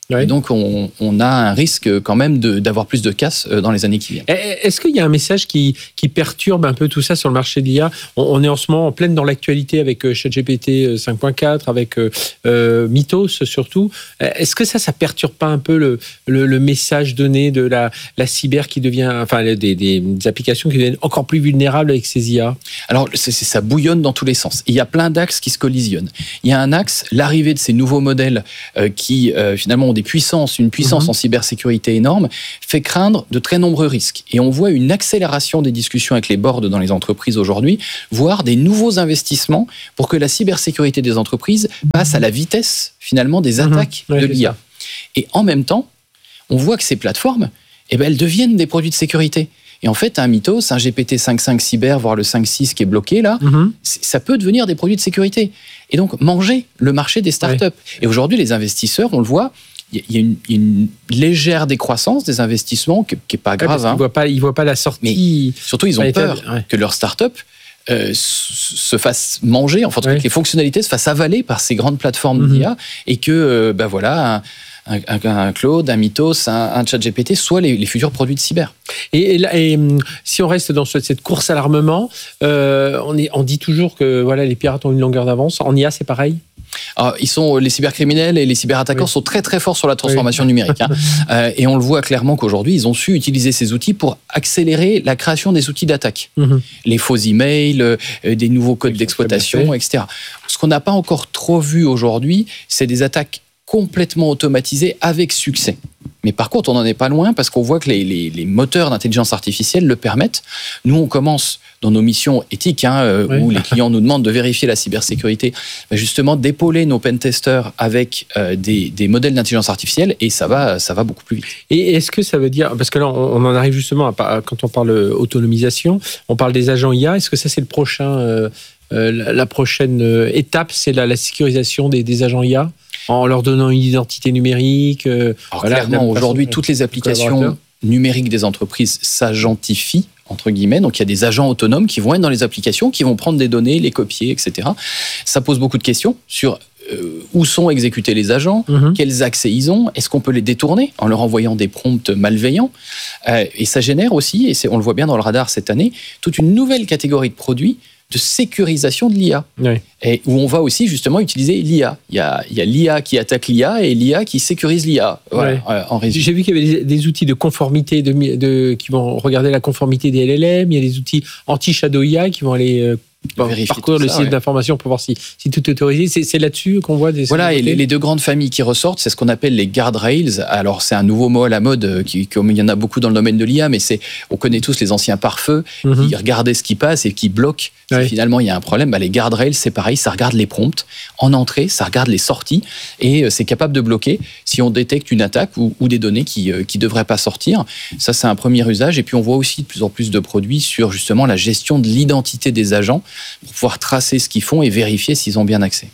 Ouais. Donc, on, on a un risque quand même de, d'avoir plus de casse dans les années qui viennent. Est-ce qu'il y a un message qui, qui perturbe un peu tout ça sur le marché de l'I A ? on, on est en ce moment en pleine dans l'actualité avec ChatGPT cinq point quatre, avec euh, Mythos surtout. Est-ce que ça, ça perturbe pas un peu le, le, le message donné de la, la cyber qui devient, enfin, des, des, des applications qui deviennent encore plus vulnérables avec ces I A ? Alors, c'est, c'est, ça bouillonne dans tous les sens. Il y a plein d'axes qui se collisionnent. Il y a un axe, l'arrivée de ces nouveaux modèles euh, qui, euh, finalement, ont des puissances, une puissance mmh. en cybersécurité énorme, fait craindre de très nombreux risques. Et on voit une accélération des discussions avec les boards dans les entreprises aujourd'hui, voire des nouveaux investissements pour que la cybersécurité des entreprises passe à la vitesse, finalement, des attaques mmh. ouais, de l'I A. Ça. Et en même temps, on voit que ces plateformes, eh ben, elles deviennent des produits de sécurité. Et en fait, un Mythos, un G P T cinq point cinq cyber, voire le cinq point six qui est bloqué là, mmh. ça peut devenir des produits de sécurité. Et donc, manger le marché des startups. Ouais. Et aujourd'hui, les investisseurs, on le voit, il y a une, une légère décroissance des investissements qui n'est pas grave. Ouais, hein. Ils ne voient pas, ils voient pas la sortie. Mais surtout, ils ont peur ouais. que leur start-up euh, se fasse manger, enfin, ouais. que les fonctionnalités se fassent avaler par ces grandes plateformes mmh. d'I A et que, euh, ben voilà, un, un, un, un Claude, un Mythos, un, un ChatGPT soient les, les futurs produits de cyber. Et, et, et si on reste dans cette course à l'armement, euh, on, est, on dit toujours que voilà, les pirates ont une longueur d'avance. En I A, c'est pareil ? Alors, ils sont, les cybercriminels et les cyberattaquants oui. sont très très forts sur la transformation oui. numérique. Hein. euh, et on le voit clairement qu'aujourd'hui, ils ont su utiliser ces outils pour accélérer la création des outils d'attaque. Mm-hmm. Les faux emails, euh, des nouveaux codes d'exploitation, et cetera. Ce qu'on n'a pas encore trop vu aujourd'hui, c'est des attaques complètement automatisées avec succès. Mais par contre, on n'en est pas loin parce qu'on voit que les, les, les moteurs d'intelligence artificielle le permettent. Nous, on commence dans nos missions éthiques, hein, euh, oui. où les clients nous demandent de vérifier la cybersécurité, bah justement d'épauler nos pentesters avec euh, des, des modèles d'intelligence artificielle et ça va, ça va beaucoup plus vite. Et est-ce que ça veut dire, parce que là, on en arrive justement, à, quand on parle autonomisation, on parle des agents I A, est-ce que ça, c'est le prochain, euh, euh, la prochaine étape, c'est la, la sécurisation des, des agents I A ? En leur donnant une identité numérique. Euh, Alors voilà, clairement, aujourd'hui, toutes les applications numériques des entreprises s'agentifient, entre guillemets. Donc, il y a des agents autonomes qui vont être dans les applications, qui vont prendre des données, les copier, et cetera. Ça pose beaucoup de questions sur euh, où sont exécutés les agents, mm-hmm. quels accès ils ont, est-ce qu'on peut les détourner en leur envoyant des prompts malveillants. Euh, et ça génère aussi, et c'est, on le voit bien dans le radar cette année, toute une nouvelle catégorie de produits de sécurisation de l'I A, oui. et où on va aussi justement utiliser l'I A. Il y a, il y a l'I A qui attaque l'I A et l'I A qui sécurise l'I A. Voilà, oui. euh, en résumé. J'ai vu qu'il y avait des, des outils de conformité de, de, qui vont regarder la conformité des L L M, il y a des outils anti-shadow I A qui vont aller euh, parcourir le ça, site ouais. d'information pour voir si, si tout est autorisé. C'est, c'est là-dessus qu'on voit des... Voilà, et les, les deux grandes familles qui ressortent, c'est ce qu'on appelle les guardrails. Alors, c'est un nouveau mot à la mode, qui, comme il y en a beaucoup dans le domaine de l'I A, mais c'est, on connaît tous les anciens pare-feux mm-hmm. qui regardaient ce qui passe et qui bloquent. Ouais. Si finalement, il y a un problème, bah, les guardrails, c'est pareil, ça regarde les prompts en entrée, ça regarde les sorties, et c'est capable de bloquer si on détecte une attaque ou, ou des données qui ne qui devraient pas sortir. Ça, c'est un premier usage. Et puis, on voit aussi de plus en plus de produits sur justement la gestion de l'identité des agents pour pouvoir tracer ce qu'ils font et vérifier s'ils ont bien accès.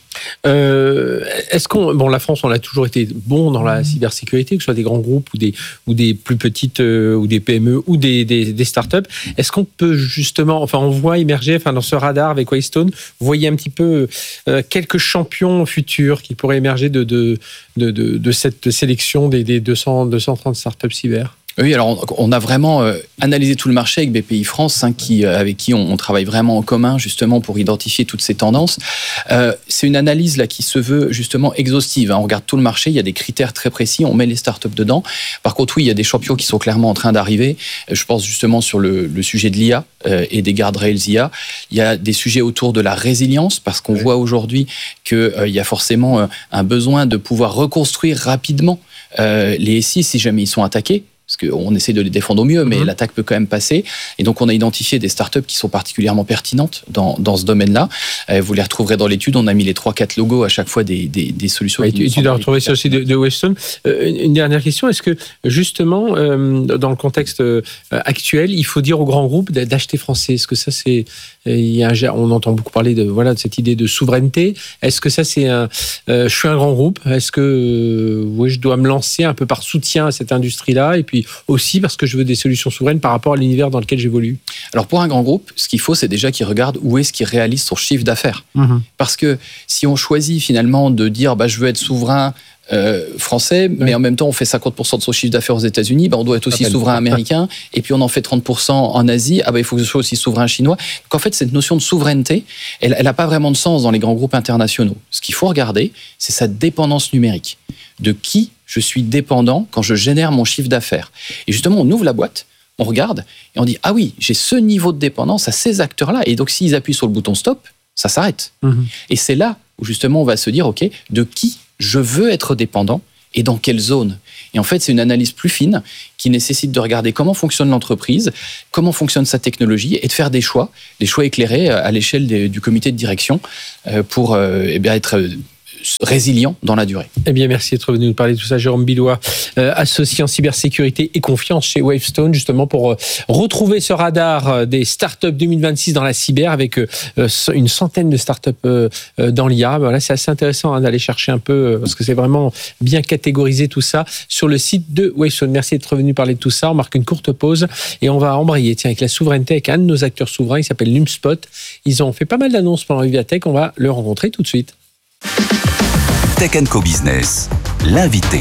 Euh, est-ce qu'on, bon, la France, on a toujours été bon dans la cybersécurité, que ce soit des grands groupes ou des, ou des plus petites, euh, ou des P M E ou des, des, des startups. Est-ce qu'on peut justement, enfin, on voit émerger, enfin, dans ce radar avec Waystone, vous voyez un petit peu euh, quelques champions futurs qui pourraient émerger de, de, de, de, de cette sélection des, des deux cents, deux cent trente startups cyber? Oui, alors on a vraiment euh, analysé tout le marché avec B P I France, hein, qui, euh, avec qui on, on travaille vraiment en commun justement pour identifier toutes ces tendances. Euh, c'est une analyse là qui se veut justement exhaustive. Hein. On regarde tout le marché, il y a des critères très précis, on met les startups dedans. Par contre, oui, il y a des champions qui sont clairement en train d'arriver. Je pense justement sur le, le sujet de l'I A euh, et des guardrails I A. Il y a des sujets autour de la résilience parce qu'on oui. voit aujourd'hui qu'il euh, y a forcément euh, un besoin de pouvoir reconstruire rapidement euh, les S I si jamais ils sont attaqués. Parce qu'on essaie de les défendre au mieux, mais mmh. l'attaque peut quand même passer. Et donc, on a identifié des startups qui sont particulièrement pertinentes dans, dans ce domaine-là. Euh, vous les retrouverez dans l'étude. On a mis les trois quatre logos à chaque fois des, des, des solutions. Ouais, tu tu dois retrouver sur le site de, de Waystone. Euh, une dernière question. Est-ce que, justement, euh, dans le contexte euh, actuel, il faut dire aux grands groupes d'acheter français? Est-ce que ça, c'est... Il y a un, on entend beaucoup parler de, voilà, de cette idée de souveraineté. Est-ce que ça, c'est un... Euh, je suis un grand groupe. Est-ce que euh, ouais, je dois me lancer un peu par soutien à cette industrie-là et puis puis aussi parce que je veux des solutions souveraines par rapport à l'univers dans lequel j'évolue? Alors pour un grand groupe, ce qu'il faut, c'est déjà qu'il regarde où est-ce qu'il réalise son chiffre d'affaires. Mmh. Parce que si on choisit finalement de dire bah, je veux être souverain Euh, français, oui. mais en même temps on fait cinquante pour cent de son chiffre d'affaires aux États-Unis, bah on doit être aussi souverain américain, et puis on en fait trente pour cent en Asie, ah bah il faut que je sois aussi souverain chinois. Donc en fait cette notion de souveraineté, elle n'a pas vraiment de sens dans les grands groupes internationaux. Ce qu'il faut regarder, c'est sa dépendance numérique. De qui je suis dépendant quand je génère mon chiffre d'affaires. Et justement on ouvre la boîte, on regarde, et on dit ah oui, j'ai ce niveau de dépendance à ces acteurs-là, et donc s'ils appuient sur le bouton stop, ça s'arrête. Mmh. Et c'est là où justement on va se dire ok, de qui je veux être dépendant et dans quelle zone. Et en fait, c'est une analyse plus fine qui nécessite de regarder comment fonctionne l'entreprise, comment fonctionne sa technologie et de faire des choix, des choix éclairés à l'échelle des, du comité de direction pour euh, eh bien, être résilient dans la durée. Eh bien, merci d'être venu nous parler de tout ça. Jérôme Billois, euh, associé en cybersécurité et confiance chez Wavestone, justement pour euh, retrouver ce radar euh, des startups deux mille vingt-six dans la cyber avec euh, une centaine de startups euh, euh, dans l'I A. Voilà, c'est assez intéressant hein, d'aller chercher un peu, euh, parce que c'est vraiment bien catégorisé tout ça sur le site de Wavestone. Merci d'être venu parler de tout ça. On marque une courte pause et on va embrayer tiens, avec la souveraineté, avec un de nos acteurs souverains, il s'appelle Numspot. Ils ont fait pas mal d'annonces pendant Vivatech. On va le rencontrer tout de suite. Tech and Co Business, l'invité.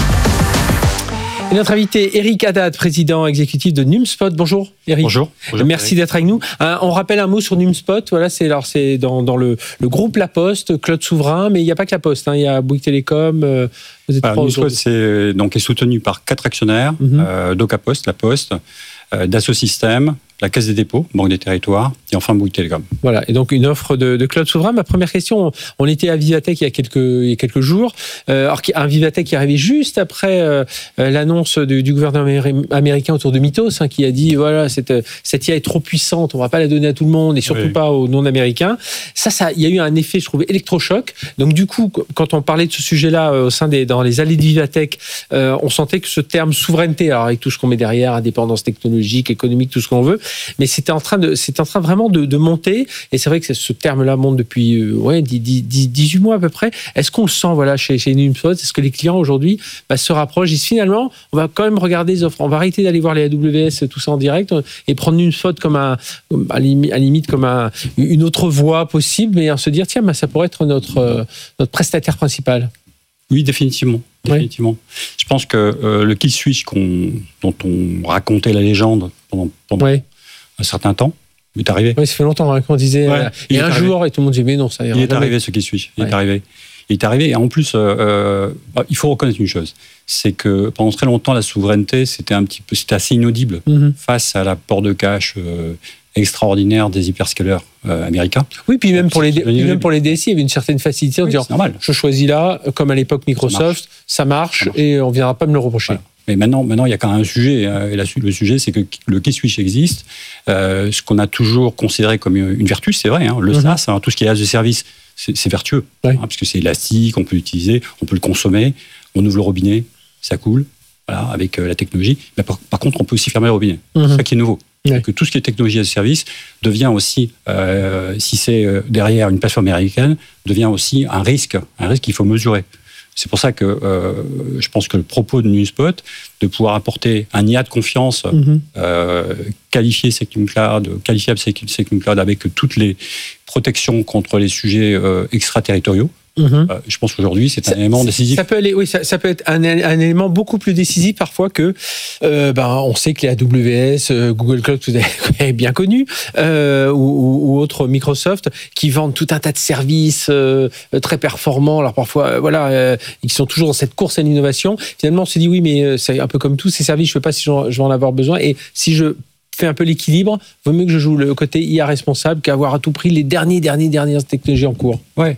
Et notre invité, Eric Haddad, président exécutif de Numspot. Bonjour, Eric. Bonjour. Bonjour Merci Eric. d'être avec nous. Euh, on rappelle un mot sur Numspot. Voilà, c'est alors c'est dans, dans le, le groupe La Poste, Cloud Souverain, mais il n'y a pas que La Poste. Hein, il y a Bouygues Télécom. Euh, vous êtes Alors, Numspot, c'est donc est soutenu par quatre actionnaires mm-hmm. euh, Doca Post, La Poste, euh, Dassault Systèmes, la Caisse des dépôts, Banque des territoires, et enfin Bouygues Télécom. Voilà, et donc une offre de, de cloud souverain. Ma première question, on était à Vivatech il y a quelques, il y a quelques jours, euh, alors un Vivatech qui est arrivé juste après euh, l'annonce du, du gouvernement américain autour de Mythos, hein, qui a dit, voilà, cette, cette I A est trop puissante, on ne va pas la donner à tout le monde, et surtout oui. pas aux non-américains. Ça, ça, il y a eu un effet, je trouve, électrochoc. Donc du coup, quand on parlait de ce sujet-là euh, au sein des, dans les allées de Vivatech, euh, on sentait que ce terme souveraineté, alors avec tout ce qu'on met derrière, indépendance technologique, économique, tout ce qu'on veut, mais c'était en train de, c'est en train vraiment de, de monter. Et c'est vrai que ce terme-là monte depuis euh, ouais, dix-huit mois à peu près. Est-ce qu'on le sent voilà, chez, chez Numspot? Est-ce que les clients aujourd'hui bah, se rapprochent? Ils disent finalement, on va quand même regarder les offres. On va arrêter d'aller voir les A W S, tout ça en direct, et prendre Numspot comme un, à la limite comme un, une autre voie possible, mais en se dire, tiens, bah, ça pourrait être notre, euh, notre prestataire principal. Oui, définitivement. définitivement. Ouais. Je pense que euh, le kill switch qu'on, dont on racontait la légende pendant, pendant ouais. un certain temps, il est arrivé. Oui, ça fait longtemps hein, qu'on disait ouais, euh, et un arrivé. jour, et tout le monde disait mais non, ça ira. Il est arrivé ce kill switch. Il ouais. est arrivé. Il est arrivé. Et en plus, euh, euh, il faut reconnaître une chose, c'est que pendant très longtemps, la souveraineté, c'était un petit peu, c'était assez inaudible mm-hmm. face à l'apport de cash. Euh, extraordinaire des hyperscalers euh, américains. Oui, puis même pour, les, puis même pour les D S I, il y avait une certaine facilité en oui, disant je choisis là, comme à l'époque Microsoft, ça marche, ça marche, ça marche. Et on ne viendra pas me le reprocher. Voilà. Mais maintenant, maintenant, il y a quand même un sujet. Et là, le sujet, c'est que le key switch existe. Euh, ce qu'on a toujours considéré comme une vertu, c'est vrai. Hein, le mm-hmm. SaaS, hein, tout ce qui est as de service, c'est, c'est vertueux. Oui. Hein, parce que c'est élastique, on peut l'utiliser, on peut le consommer, on ouvre le robinet, ça coule, voilà, avec euh, la technologie. Mais par, par contre, on peut aussi fermer le robinet. Mm-hmm. C'est ça qui est nouveau. Ouais. Que tout ce qui est technologie as de service devient aussi, euh, si c'est derrière une plateforme américaine, devient aussi un risque, un risque qu'il faut mesurer. C'est pour ça que euh, je pense que le propos de Numspot, de pouvoir apporter un I A de confiance, mm-hmm. euh, qualifié Security Cloud, qualifiable Security Cloud avec toutes les protections contre les sujets euh, extraterritoriaux, Mmh. Euh, je pense qu'aujourd'hui, c'est un ça, élément décisif. Ça peut aller, oui, ça, ça peut être un, un élément beaucoup plus décisif parfois que, euh, ben, on sait que les A W S, euh, Google Cloud, vous avez bien connu, euh, ou, ou autres Microsoft, qui vendent tout un tas de services euh, très performants. Alors parfois, euh, voilà, euh, ils sont toujours dans cette course à l'innovation. Finalement, on se dit oui, mais c'est un peu comme tous ces services. Je ne sais pas si je vais en avoir besoin. Et si je fait un peu l'équilibre, vaut mieux que je joue le côté I A responsable qu'avoir à tout prix les derniers, derniers, dernières technologies en cours. Ouais.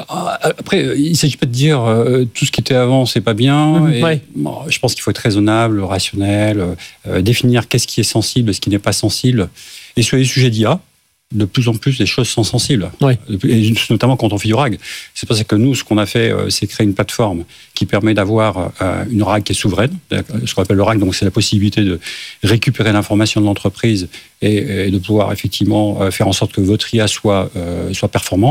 Après, il ne s'agit pas de dire euh, tout ce qui était avant, c'est pas bien. Mmh, et, ouais. bon, je pense qu'il faut être raisonnable, rationnel, euh, définir qu'est-ce qui est sensible, ce qui n'est pas sensible. Et sur les sujets d'I A, de plus en plus, les choses sont sensibles, ouais. et notamment quand on fait du R A G. C'est pour ça que nous, ce qu'on a fait, c'est créer une plateforme qui permet d'avoir une R A G qui est souveraine, ce qu'on appelle le R A G, donc c'est la possibilité de récupérer l'information de l'entreprise et, et de pouvoir effectivement faire en sorte que votre I A soit, euh, soit performant.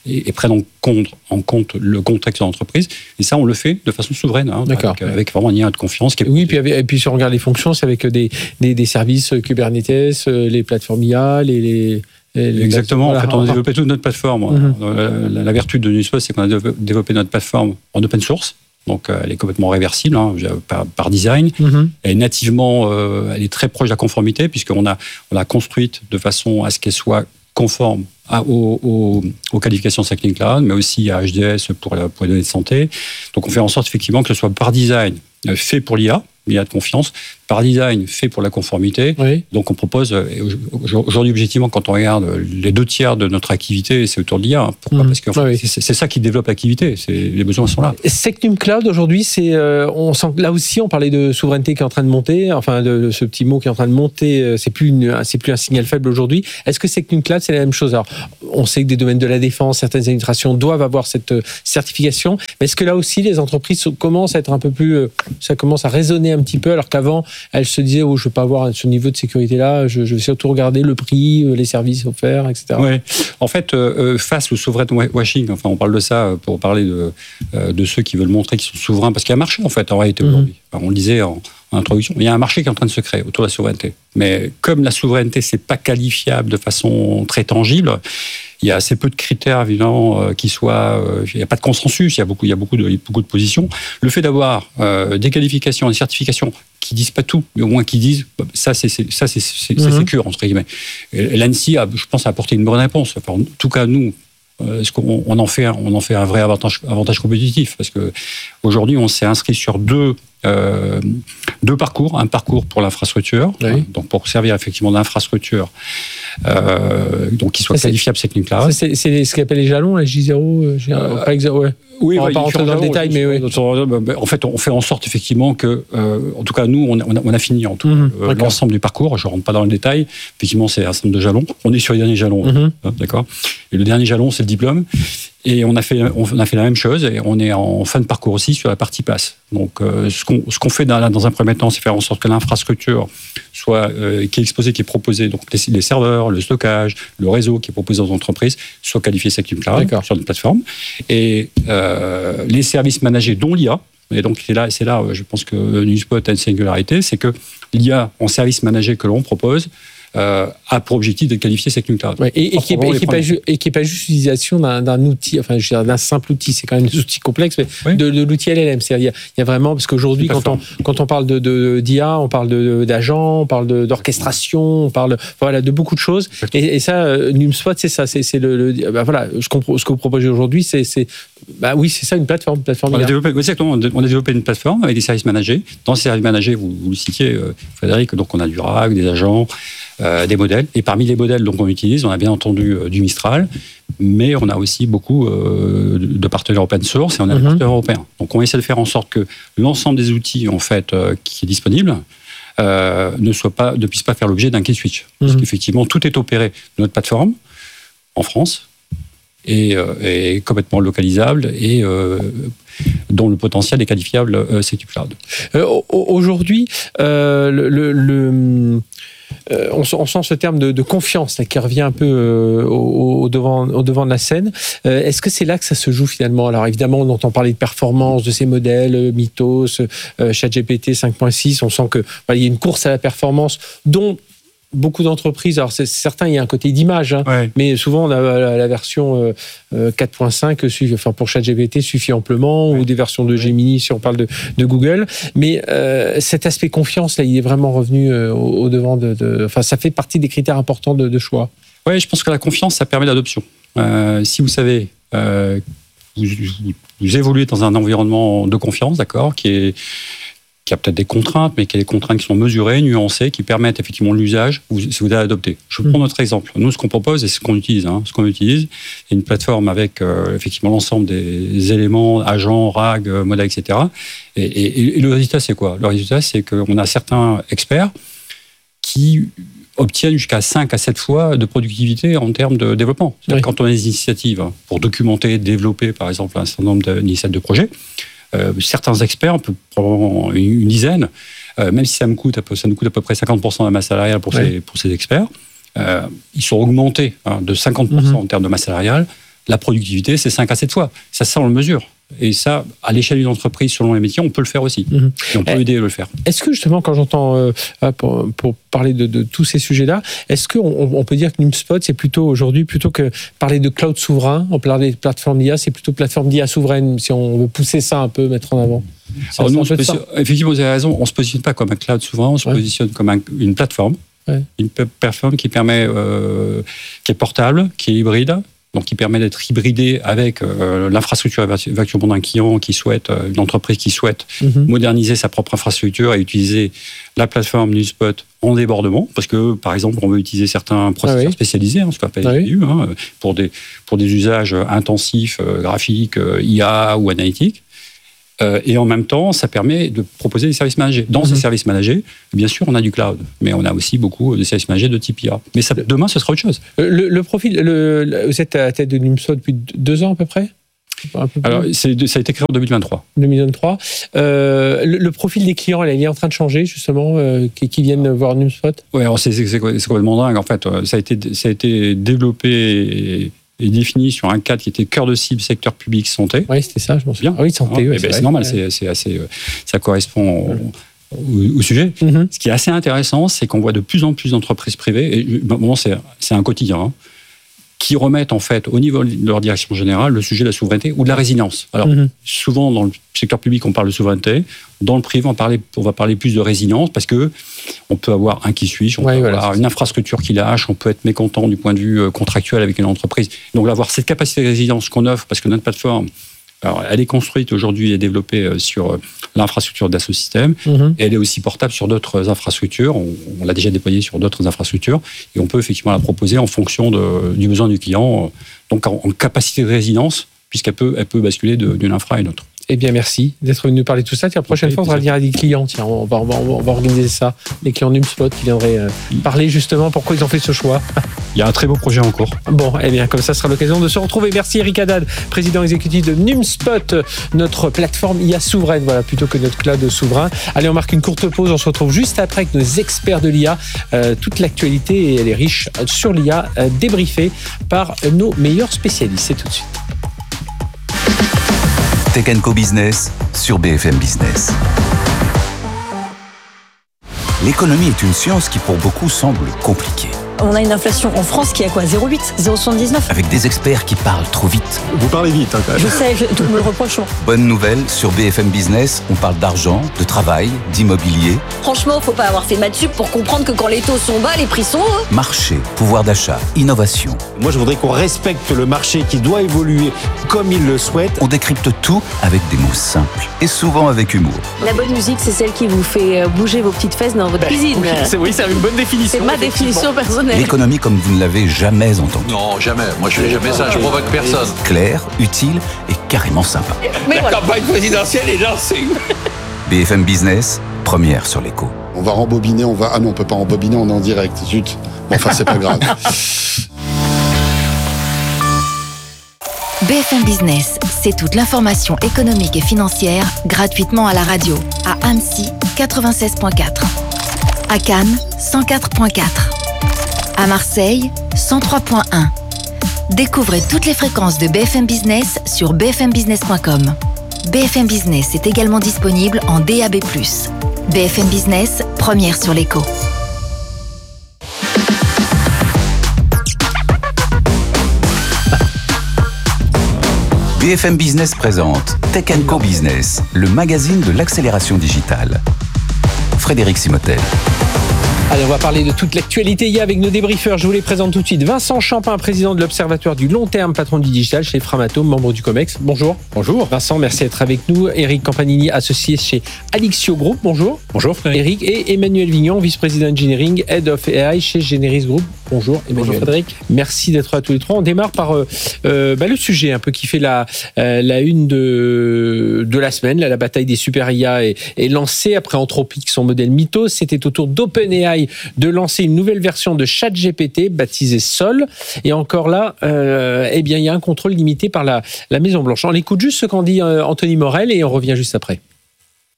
et, et prennent en compte, en compte le contexte de l'entreprise. Et ça, on le fait de façon souveraine, hein, avec, avec vraiment un lien de confiance. Qui est oui, puis, avec, et puis si on regarde les fonctions, c'est avec des, des, des services Kubernetes, les plateformes I A, les... les Exactement. En fait, on a développé toute notre plateforme. Mm-hmm. La, la vertu de NewsPost, c'est qu'on a développé notre plateforme en open source. Donc, elle est complètement réversible hein, par, par design. Mm-hmm. Et nativement, euh, elle est très proche de la conformité, puisqu'on a, on l'a construite de façon à ce qu'elle soit conforme à, aux, aux, aux qualifications Second Cloud, mais aussi à H D S pour, la, pour les données de santé. Donc, on fait en sorte effectivement que ce soit par design fait pour l'I A, l'I A de confiance, par design fait pour la conformité. Oui. Donc on propose, aujourd'hui objectivement, quand on regarde les deux tiers de notre activité, c'est autour de l'I A. Pourquoi ? mmh. Parce que en fait, oui. c'est, c'est ça qui développe l'activité, c'est, les besoins sont là. Secnum Cloud aujourd'hui, c'est, euh, on sent, là aussi on parlait de souveraineté qui est en train de monter, enfin de, de ce petit mot qui est en train de monter, c'est plus, une, c'est plus un signal faible aujourd'hui. Est-ce que Secnum Cloud c'est la même chose ? Alors on sait que des domaines de la défense, certaines administrations doivent avoir cette certification, mais est-ce que là aussi les entreprises commencent à être un peu plus, ça commence à résonner un petit peu, alors qu'avant elle se disait oh, je ne veux pas avoir ce niveau de sécurité-là, je, je vais surtout regarder le prix, les services offerts, et cetera. Oui, en fait, euh, face au sovereign washing, enfin, on parle de ça pour parler de, euh, de ceux qui veulent montrer qu'ils sont souverains, parce qu'il y a un marché, en fait, en réalité, aujourd'hui. Mm-hmm. Enfin, on le disait en, en introduction, il y a un marché qui est en train de se créer autour de la souveraineté. Mais comme la souveraineté, ce n'est pas qualifiable de façon très tangible, il y a assez peu de critères, évidemment, euh, qui soient... Euh, il n'y a pas de consensus, il y a beaucoup, il y a beaucoup, de, beaucoup de positions. Le fait d'avoir euh, des qualifications, des certifications qui disent pas tout, mais au moins qui disent ça, c'est, c'est, ça, c'est, c'est, mm-hmm. c'est sécure, entre guillemets. Et l'ANSSI, a, je pense, a apporté une bonne réponse. Enfin, en tout cas, nous, euh, ce qu'on, on, en fait, on en fait un vrai avantage, avantage compétitif, parce que aujourd'hui, on s'est inscrit sur deux... Euh, deux parcours, un parcours pour l'infrastructure, oui. hein, donc pour servir effectivement d'infrastructure, euh, donc qui soit ça, qualifiable Secnum Cloud. Ça, c'est, c'est ce qu'on appelle les jalons, la J zéro, euh, euh, pas exa- ouais. Oui, on va ouais, pas rentrer dans le détail, mais oui. En fait, on fait en sorte effectivement que, euh, en tout cas, nous, on a, on a fini en tout mmh, euh, l'ensemble du parcours. Je rentre pas dans le détail. Effectivement, c'est un ensemble de jalons. On est sur les derniers jalons, mmh. hein, d'accord. Et le dernier jalon, c'est le diplôme. Et on a fait, on a fait la même chose. Et on est en fin de parcours aussi sur la partie pass. Donc, euh, ce qu'on, ce qu'on fait dans, dans un premier temps, c'est faire en sorte que l'infrastructure soit euh, qui est exposée, qui est proposée, donc les, les serveurs, le stockage, le réseau qui est proposé aux entreprises, soit qualifié Secnum Cloud D'accord. sur notre plateforme. Et euh, les services managés, dont l'I A. Et donc c'est là, c'est là, je pense que NewsPost a une singularité, c'est que l'I A en service managé que l'on propose euh, a pour objectif de qualifier Secnum Cloud. Ouais, et, et, qui n'est pas, ju- pas juste l'utilisation d'un, d'un outil, enfin je veux dire, d'un simple outil, c'est quand même des outils complexes, mais oui. de, de l'outil L L M. C'est-à-dire, il y, y a vraiment, parce qu'aujourd'hui, quand on, quand on parle de, de, d'I A, on parle de, d'agents, on parle de, d'orchestration, on parle voilà, de beaucoup de choses. Et, et ça, euh, NewsPost, c'est ça. C'est, c'est le, le bah, voilà, je comprends, ce que vous proposez aujourd'hui, c'est, c'est bah oui, c'est ça, une plateforme. Une plateforme on, a développé, exactement, on a développé une plateforme avec des services managés. Dans ces services managés, vous, vous le citiez, euh, Frédéric, donc on a du R A G, des agents, euh, des modèles. Et parmi les modèles donc, qu'on utilise, on a bien entendu euh, du Mistral, mais on a aussi beaucoup euh, de partenaires open source et on a mm-hmm. des partenaires européens. Donc on essaie de faire en sorte que l'ensemble des outils en fait, euh, qui est disponible euh, ne, soit pas, ne puisse pas faire l'objet d'un key switch. Mm-hmm. Parce qu'effectivement, tout est opéré de notre plateforme en France. Et, euh, et complètement localisable et euh, dont le potentiel est qualifiable euh, Secnum Cloud. Euh, aujourd'hui, euh, le, le, le euh, on, on sent ce terme de, de confiance là, qui revient un peu euh, au, au, devant, au devant de la scène. Euh, est-ce que c'est là que ça se joue finalement ? Alors évidemment, on entend parler de performance de ces modèles, Mythos, euh, ChatGPT cinq point six. On sent que voilà, il y a une course à la performance dont beaucoup d'entreprises, alors c'est certain, il y a un côté d'image, hein, ouais. mais souvent on a la, la version euh, quatre point cinq, suffit, enfin pour ChatGPT suffit amplement, ouais. ou des versions de Gemini si on parle de, de Google. Mais euh, cet aspect confiance, là, il est vraiment revenu euh, au, au devant de, de. Enfin, ça fait partie des critères importants de, de choix. Oui, je pense que la confiance, ça permet l'adoption. Euh, si vous savez, euh, vous, vous, vous évoluez dans un environnement de confiance, d'accord, qui est qui a peut-être des contraintes, mais qui a des contraintes qui sont mesurées, nuancées, qui permettent effectivement l'usage, si vous allez adopter. Je vous prends notre exemple. Nous, ce qu'on propose et ce qu'on utilise, hein, ce qu'on utilise, c'est une plateforme avec euh, effectivement l'ensemble des éléments, agents, R A G, modèles, et cetera. Et, et, et le résultat, c'est quoi ? Le résultat, c'est qu'on a certains experts qui obtiennent jusqu'à cinq à sept fois de productivité en termes de développement. C'est-à-dire oui. quand on a des initiatives pour documenter, développer, par exemple, un certain nombre d'initiatives de projets, Euh, certains experts, on peut prendre une, une dizaine, euh, même si ça, me coûte, ça nous coûte à peu près cinquante pour cent de la masse salariale pour, ouais. ces, pour ces experts, euh, ils sont augmentés hein, de cinquante pour cent mm-hmm. en termes de masse salariale la productivité, c'est cinq à sept fois. Ça, ça, on le mesure. Et ça, à l'échelle d'une entreprise, selon les métiers, on peut le faire aussi. Mmh. Et on peut aider à le faire. Est-ce que justement, quand j'entends, euh, pour, pour parler de, de tous ces sujets-là, est-ce qu'on on peut dire que NumSpot, c'est plutôt aujourd'hui, plutôt que parler de cloud souverain, on parle des plateformes d'I A, c'est plutôt plateforme d'I A souveraine, si on veut pousser ça un peu, mettre en avant? Alors nous, on se positionne, effectivement, vous avez raison, on ne se positionne pas comme un cloud souverain, on se ouais. positionne comme un, une plateforme. Ouais. Une plateforme qui permet, euh, qui est portable, qui est hybride, donc qui permet d'être hybridé avec euh, l'infrastructure éventuellement d'un client qui souhaite, euh, une entreprise qui souhaite mm-hmm. moderniser sa propre infrastructure et utiliser la plateforme NumSpot en débordement, parce que par exemple on veut utiliser certains processeurs ah oui. spécialisés, hein, ce qu'on appelle ah oui. G P U, hein, pour des pour des usages intensifs, euh, graphiques, euh, I A ou analytiques. Euh, et en même temps, ça permet de proposer des services managés. Dans mmh. ces services managés, bien sûr, on a du cloud, mais on a aussi beaucoup de services managés de type I A. Mais ça, demain, ce sera autre chose. Le, le profil, le, le, vous êtes à la tête de NumSpot depuis deux ans à peu près ? Alors, c'est, ça a été créé en deux mille vingt-trois. deux mille vingt-trois. Euh, le, le profil des clients, il est en train de changer, justement, euh, qui, qui viennent voir NumSpot ? Oui, alors c'est, c'est, c'est complètement dingue. En fait, ça a été, ça a été développé et, et défini sur un cadre qui était cœur de cible, secteur public, santé. Oui, c'était ça, je pense bien. Ah oui, santé, ah, oui, c'est, ben, c'est normal, ouais. c'est, c'est assez, ça correspond au, au, au sujet. Mm-hmm. Ce qui est assez intéressant, c'est qu'on voit de plus en plus d'entreprises privées, et bon, c'est, c'est un quotidien, hein, qui remettent en fait au niveau de leur direction générale le sujet de la souveraineté ou de la résilience. Alors mmh. souvent dans le secteur public on parle de souveraineté, dans le privé on, parle, on va parler plus de résilience parce que on peut avoir un qui suis, on ouais, peut voilà, avoir une infrastructure qui lâche, on peut être mécontent du point de vue contractuel avec une entreprise. Donc avoir cette capacité de résilience qu'on offre parce que notre plateforme, alors, elle est construite aujourd'hui et développée sur l'infrastructure d'Assosystème. Mmh. Et elle est aussi portable sur d'autres infrastructures. On, on l'a déjà déployée sur d'autres infrastructures. Et on peut effectivement la proposer en fonction de, du besoin du client. Donc, en, en capacité de résilience, puisqu'elle peut, elle peut basculer de, d'une infra à une autre. Eh bien, merci d'être venu nous parler de tout ça. Tiens, la prochaine okay, fois, on va venir à des clients. Tiens, on va, on va, on va organiser ça. Les clients NumSpot qui viendraient euh, parler justement pourquoi ils ont fait ce choix. Il y a un très beau projet en cours. Bon, eh bien, comme ça sera l'occasion de se retrouver. Merci Eric Haddad, président exécutif de NumSpot, notre plateforme I A souveraine, voilà, plutôt que notre cloud souverain. Allez, on marque une courte pause. On se retrouve juste après avec nos experts de l'I A. Euh, toute l'actualité, et elle est riche sur l'I A, euh, débriefée par nos meilleurs spécialistes. C'est tout de suite. Tech and Co Business sur B F M Business. L'économie est une science qui pour beaucoup semble compliquée. On a une inflation en France qui est à quoi ? zéro virgule huit, zéro virgule soixante-dix-neuf. Avec des experts qui parlent trop vite. Vous parlez vite, hein, quand même. Je sais, je, tout me le reproche. Bonne nouvelle, sur B F M Business, on parle d'argent, de travail, d'immobilier. Franchement, faut pas avoir fait maths sup pour comprendre que quand les taux sont bas, les prix sont hauts. Marché, pouvoir d'achat, innovation. Moi, je voudrais qu'on respecte le marché qui doit évoluer comme il le souhaite. On décrypte tout avec des mots simples et souvent avec humour. La bonne musique, c'est celle qui vous fait bouger vos petites fesses dans votre ben, cuisine. Oui, c'est, oui, c'est une bonne définition. C'est ma définition personnelle. L'économie comme vous ne l'avez jamais entendue. Non, jamais. Moi, je fais jamais ça. Je provoque personne. Clair, utile et carrément sympa. Mais la voilà. campagne présidentielle est lancée. B F M Business, première sur l'écho. On va rembobiner, on va... Ah non, on peut pas rembobiner, on est en direct. Zut. Bon, enfin, c'est pas grave. B F M Business, c'est toute l'information économique et financière gratuitement à la radio. À Annecy, quatre-vingt-seize virgule quatre. À Cannes, cent quatre virgule quatre. À Marseille, cent trois virgule un. Découvrez toutes les fréquences de B F M Business sur b f m business point com. B F M Business est également disponible en D A B plus. B F M Business, première sur l'écho. B F M Business présente Tech and Co Business, le magazine de l'accélération digitale. Frédéric Simotel. Allez, on va parler de toute l'actualité I A avec nos débriefeurs. Je vous les présente tout de suite. Vincent Champin, président de l'Observatoire du long terme, patron du digital chez Framatome, membre du COMEX. Bonjour. Bonjour. Vincent, merci d'être avec nous. Eric Campanini, associé chez Alixio Group. Bonjour. Bonjour, Frédéric. Eric et Emmanuel Vignon, vice-président engineering, head of A I chez Generis Group. Bonjour, Emmanuel. Bonjour, Frédéric. Merci d'être là tous les trois. On démarre par euh, euh, bah, le sujet un peu qui fait la, euh, la une de, de la semaine. Là, la bataille des super I A est, est lancée après Anthropic, son modèle Mythos. C'était au tour d'OpenAI de lancer une nouvelle version de ChatGPT baptisée Sol. Et encore là, euh, eh bien, il y a un contrôle limité par la, la Maison-Blanche. On écoute juste ce qu'en dit euh, Anthony Morel et on revient juste après.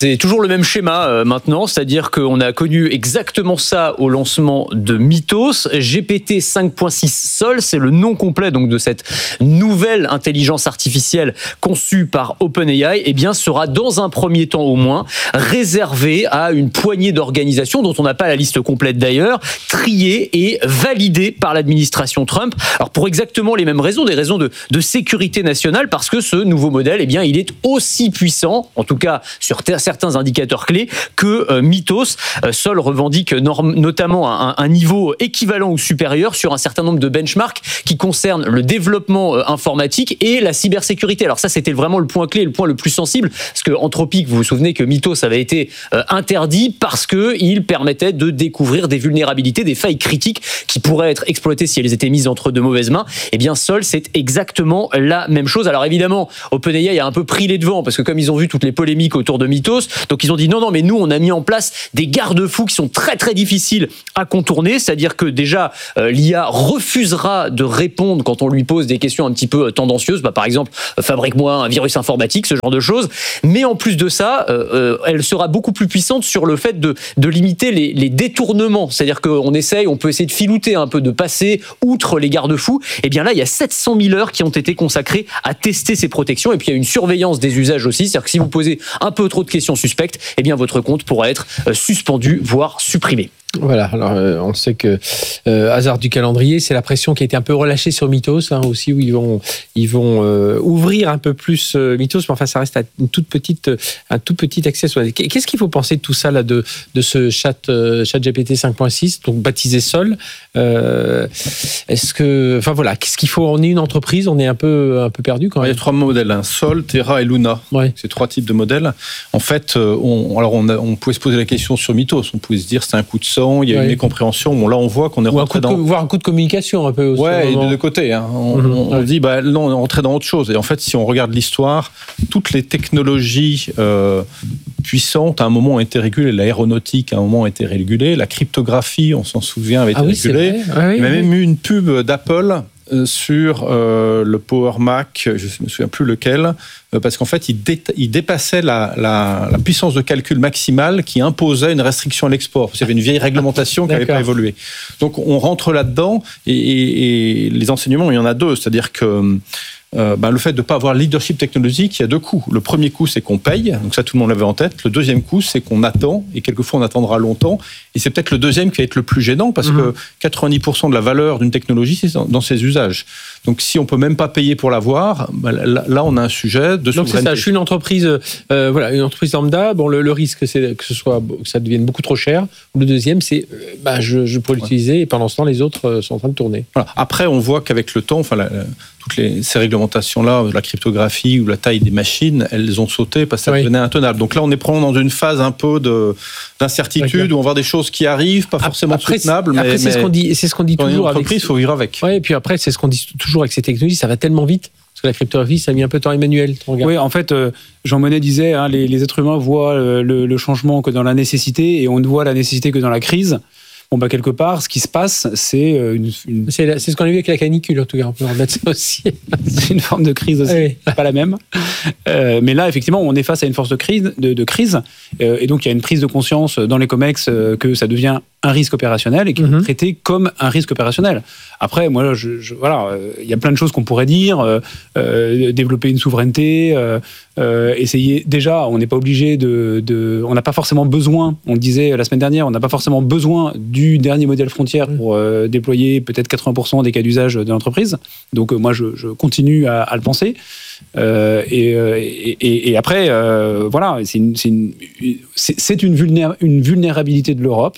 C'est toujours le même schéma euh, maintenant, c'est-à-dire qu'on a connu exactement ça au lancement de Mythos. G P T cinq point six Sol, c'est le nom complet donc de cette nouvelle intelligence artificielle conçue par OpenAI. Eh bien, sera dans un premier temps au moins réservé à une poignée d'organisations dont on n'a pas la liste complète d'ailleurs, triées et validées par l'administration Trump. Alors pour exactement les mêmes raisons, des raisons de, de sécurité nationale, parce que ce nouveau modèle, eh bien, il est aussi puissant, en tout cas sur terre certains indicateurs clés que euh, Mythos. Euh, Sol revendique norm- notamment un, un niveau équivalent ou supérieur sur un certain nombre de benchmarks qui concernent le développement euh, informatique et la cybersécurité. Alors ça, c'était vraiment le point clé, le point le plus sensible, parce que Anthropic, vous vous souvenez que Mythos avait été euh, interdit parce qu'il permettait de découvrir des vulnérabilités, des failles critiques qui pourraient être exploitées si elles étaient mises entre de mauvaises mains. Eh bien, Sol, c'est exactement la même chose. Alors évidemment, OpenAI a un peu pris les devants, parce que comme ils ont vu toutes les polémiques autour de Mythos, donc ils ont dit non, non, mais nous, on a mis en place des garde-fous qui sont très, très difficiles à contourner. C'est-à-dire que déjà, euh, l'I A refusera de répondre quand on lui pose des questions un petit peu tendancieuses. Bah, par exemple, euh, fabrique-moi un virus informatique, ce genre de choses. Mais en plus de ça, euh, euh, elle sera beaucoup plus puissante sur le fait de, de limiter les, les détournements. C'est-à-dire qu'on essaye, on peut essayer de filouter un peu, de passer outre les garde-fous. Et bien là, il y a sept cent mille heures qui ont été consacrées à tester ces protections. Et puis, il y a une surveillance des usages aussi. C'est-à-dire que si vous posez un peu trop de questions suspectes, eh bien votre compte pourra être suspendu, voire supprimé. Voilà, alors euh, on sait que euh, hasard du calendrier, c'est la pression qui a été un peu relâchée sur Mythos hein, aussi, où ils vont ils vont euh, ouvrir un peu plus euh, Mythos, mais enfin ça reste à une toute petite un tout petit accès sur la... Qu'est-ce qu'il faut penser de tout ça là, de de ce chat euh, chat G P T cinq point six, donc baptisé Sol. euh, Est-ce que, enfin voilà, qu'est-ce qu'il faut? On est une entreprise, on est un peu un peu perdu quand même. Il y a trois modèles, hein, Sol, Terra et Luna. Ouais. C'est trois types de modèles. En fait, on alors on a, on pouvait se poser la question sur Mythos, on pouvait se dire c'est un coup de sang. Il y a ouais. une mécompréhension. Bon, là, on voit qu'on est Ou rentré un dans. De, voire un coup de communication un peu aussi. Ouais, et de deux côtés. Hein. On, mm-hmm. on, on dit, bah, non, on est rentré dans autre chose. Et en fait, si on regarde l'histoire, toutes les technologies euh, puissantes, à un moment, ont été régulées. L'aéronautique, à un moment, a été régulée. La cryptographie, on s'en souvient, avait été ah oui, régulée. Ah oui, Il y a oui. même eu une pub d'Apple sur euh, le Power Mac, je ne me souviens plus lequel, euh, parce qu'en fait, il, dé- il dépassait la, la, la puissance de calcul maximale qui imposait une restriction à l'export. Parce qu'il y avait une vieille réglementation qui n'avait pas évolué. Donc, on rentre là-dedans, et, et, et les enseignements, il y en a deux. C'est-à-dire que Euh, ben, le fait de ne pas avoir leadership technologique, il y a deux coups. Le premier coup, c'est qu'on paye, donc ça tout le monde l'avait en tête. Le deuxième coup, c'est qu'on attend, et quelquefois on attendra longtemps. Et c'est peut-être le deuxième qui va être le plus gênant, parce mmh. que quatre-vingt-dix pour cent de la valeur d'une technologie, c'est dans, dans ses usages. Donc si on peut même pas payer pour l'avoir, ben, là, là on a un sujet de donc souveraineté. C'est ça, je suis une entreprise, euh, voilà, une entreprise lambda. Bon, le, le risque, c'est que ce soit, que ça devienne beaucoup trop cher. Le deuxième, c'est, euh, bah, je, je pourrais l'utiliser, ouais. et pendant ce temps, les autres euh, sont en train de tourner. Voilà. Après, on voit qu'avec le temps, enfin, la, la, toutes les, ces réglementations-là, la cryptographie ou la taille des machines, elles ont sauté parce que ça oui. devenait intenable. Donc là, on est probablement dans une phase un peu de, d'incertitude, D'accord. où on voit des choses qui arrivent, pas forcément après, soutenables. Après, mais, c'est, mais ce qu'on dit, c'est ce qu'on dit dans toujours. Une entreprise, il faut vivre avec. Ouais, et puis après, c'est ce qu'on dit toujours avec ces technologies, ça va tellement vite. Parce que la cryptographie, ça a mis un peu de temps, Emmanuel. Oui, en fait, euh, Jean Monnet disait, hein, les, les êtres humains voient le, le, le changement que dans la nécessité, et on ne voit la nécessité que dans la crise. Bon, bah, quelque part, ce qui se passe, c'est une. une... C'est, la, c'est ce qu'on a vu avec la canicule, en tout cas. On peut remettre ça aussi. C'est une forme de crise aussi. Oui. C'est pas la même. Euh, mais là, effectivement, on est face à une force de crise. De, de crise euh, et donc, il y a une prise de conscience dans les COMEX euh, que ça devient un risque opérationnel et qui mm-hmm. est traité comme un risque opérationnel. Après, moi, je, je, voilà, il euh, y a plein de choses qu'on pourrait dire. Euh, euh, développer une souveraineté. Euh, euh, essayer. Déjà, on n'est pas obligé de, de. On n'a pas forcément besoin, on le disait la semaine dernière, on n'a pas forcément besoin du dernier modèle frontière pour euh, déployer peut-être quatre-vingts pour cent des cas d'usage de l'entreprise. Donc, euh, moi, je, je continue à, à le penser. Euh, et, et, et, et après, euh, voilà, c'est une, c'est une, c'est, c'est une, vulnéra- une vulnérabilité de l'Europe.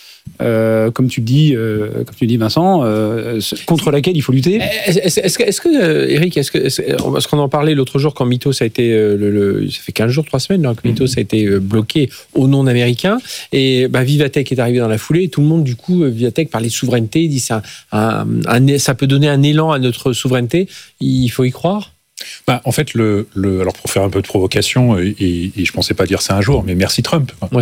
Euh, comme tu dis, euh, comme tu dis Vincent, euh, contre laquelle il faut lutter. Est-ce, est-ce que, est-ce que euh, Eric, est-ce que, est-ce, parce qu'on en parlait l'autre jour quand Mythos a été, euh, le, le, ça fait quinze jours, trois semaines, là, que Mythos a été euh, bloqué au non américain, et bah, Vivatech est arrivé dans la foulée, et tout le monde du coup, Vivatech parlait de souveraineté, dit ça, un, un, un, ça peut donner un élan à notre souveraineté. Il faut y croire. Bah, en fait, le, le, alors pour faire un peu de provocation, et, et, et je pensais pas dire ça un jour, mais merci Trump. Oui.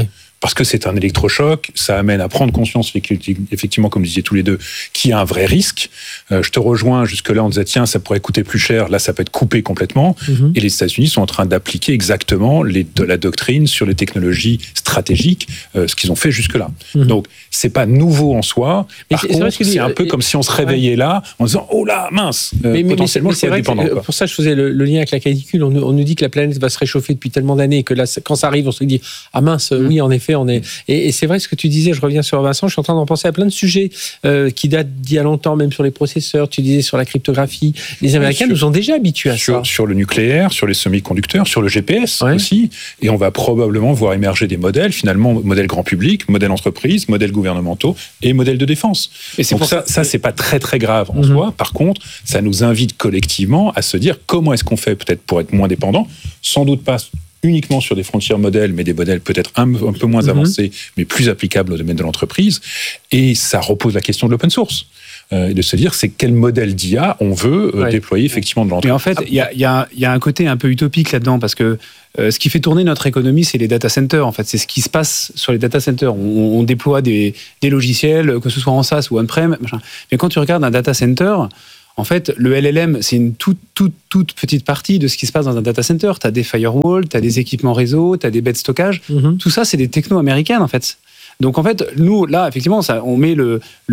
parce que c'est un électrochoc, ça amène à prendre conscience, effectivement, comme vous disiez tous les deux, qu'il y a un vrai risque. Euh, je te rejoins, jusque-là, on disait, tiens, ça pourrait coûter plus cher, là, ça peut être coupé complètement. Mm-hmm. Et les États-Unis sont en train d'appliquer exactement les, de la doctrine sur les technologies stratégiques, euh, ce qu'ils ont fait jusque-là. Mm-hmm. Donc, c'est pas nouveau en soi. Par mais contre, c'est, c'est un peu comme si on se réveillait ouais. là, en disant, oh là, mince, euh, mais, potentiellement, mais, mais je peux être dépendant. Que, pour ça, je faisais le, le lien avec la canicule. On, on nous dit que la planète va se réchauffer depuis tellement d'années que là, quand ça arrive, on se dit, ah mince, mm-hmm. oui, en effet, on est. Et, et c'est vrai ce que tu disais, je reviens sur Vincent, je suis en train d'en penser à plein de sujets euh, qui datent d'il y a longtemps, même sur les processeurs, tu disais sur la cryptographie. Les Américains sur, nous ont déjà habitués à sur, ça. Sur le nucléaire, sur les semi-conducteurs, sur le G P S ouais. aussi. Et on va probablement voir émerger des modèles, finalement, modèles grand public, modèles entreprises, modèles gouvernementaux et modèles de défense. Et c'est Donc ça, ça, ça, c'est pas très très grave en mm-hmm. soi. Par contre, ça nous invite collectivement à se dire comment est-ce qu'on fait peut-être pour être moins dépendant, sans doute pas uniquement sur des frontières modèles, mais des modèles peut-être un, un peu moins mm-hmm. avancés, mais plus applicables au domaine de l'entreprise. Et ça repose la question de l'open source. Euh, et de se dire, c'est quel modèle d'I A on veut euh, ouais. déployer effectivement de l'entreprise. Mais en fait, il y a, y, a, y a un côté un peu utopique là-dedans, parce que euh, ce qui fait tourner notre économie, c'est les data centers. En fait, c'est ce qui se passe sur les data centers. On, on déploie des, des logiciels, que ce soit en SaaS ou on-prem. Machin. Mais quand tu regardes un data center, en fait, le L L M, c'est une toute, toute, toute petite partie de ce qui se passe dans un data center. Tu as des firewalls, tu as des équipements réseau, tu as des baies de stockage. Mm-hmm. Tout ça, c'est des technos américaines, en fait. Donc, en fait, nous, là, effectivement, ça, on met le,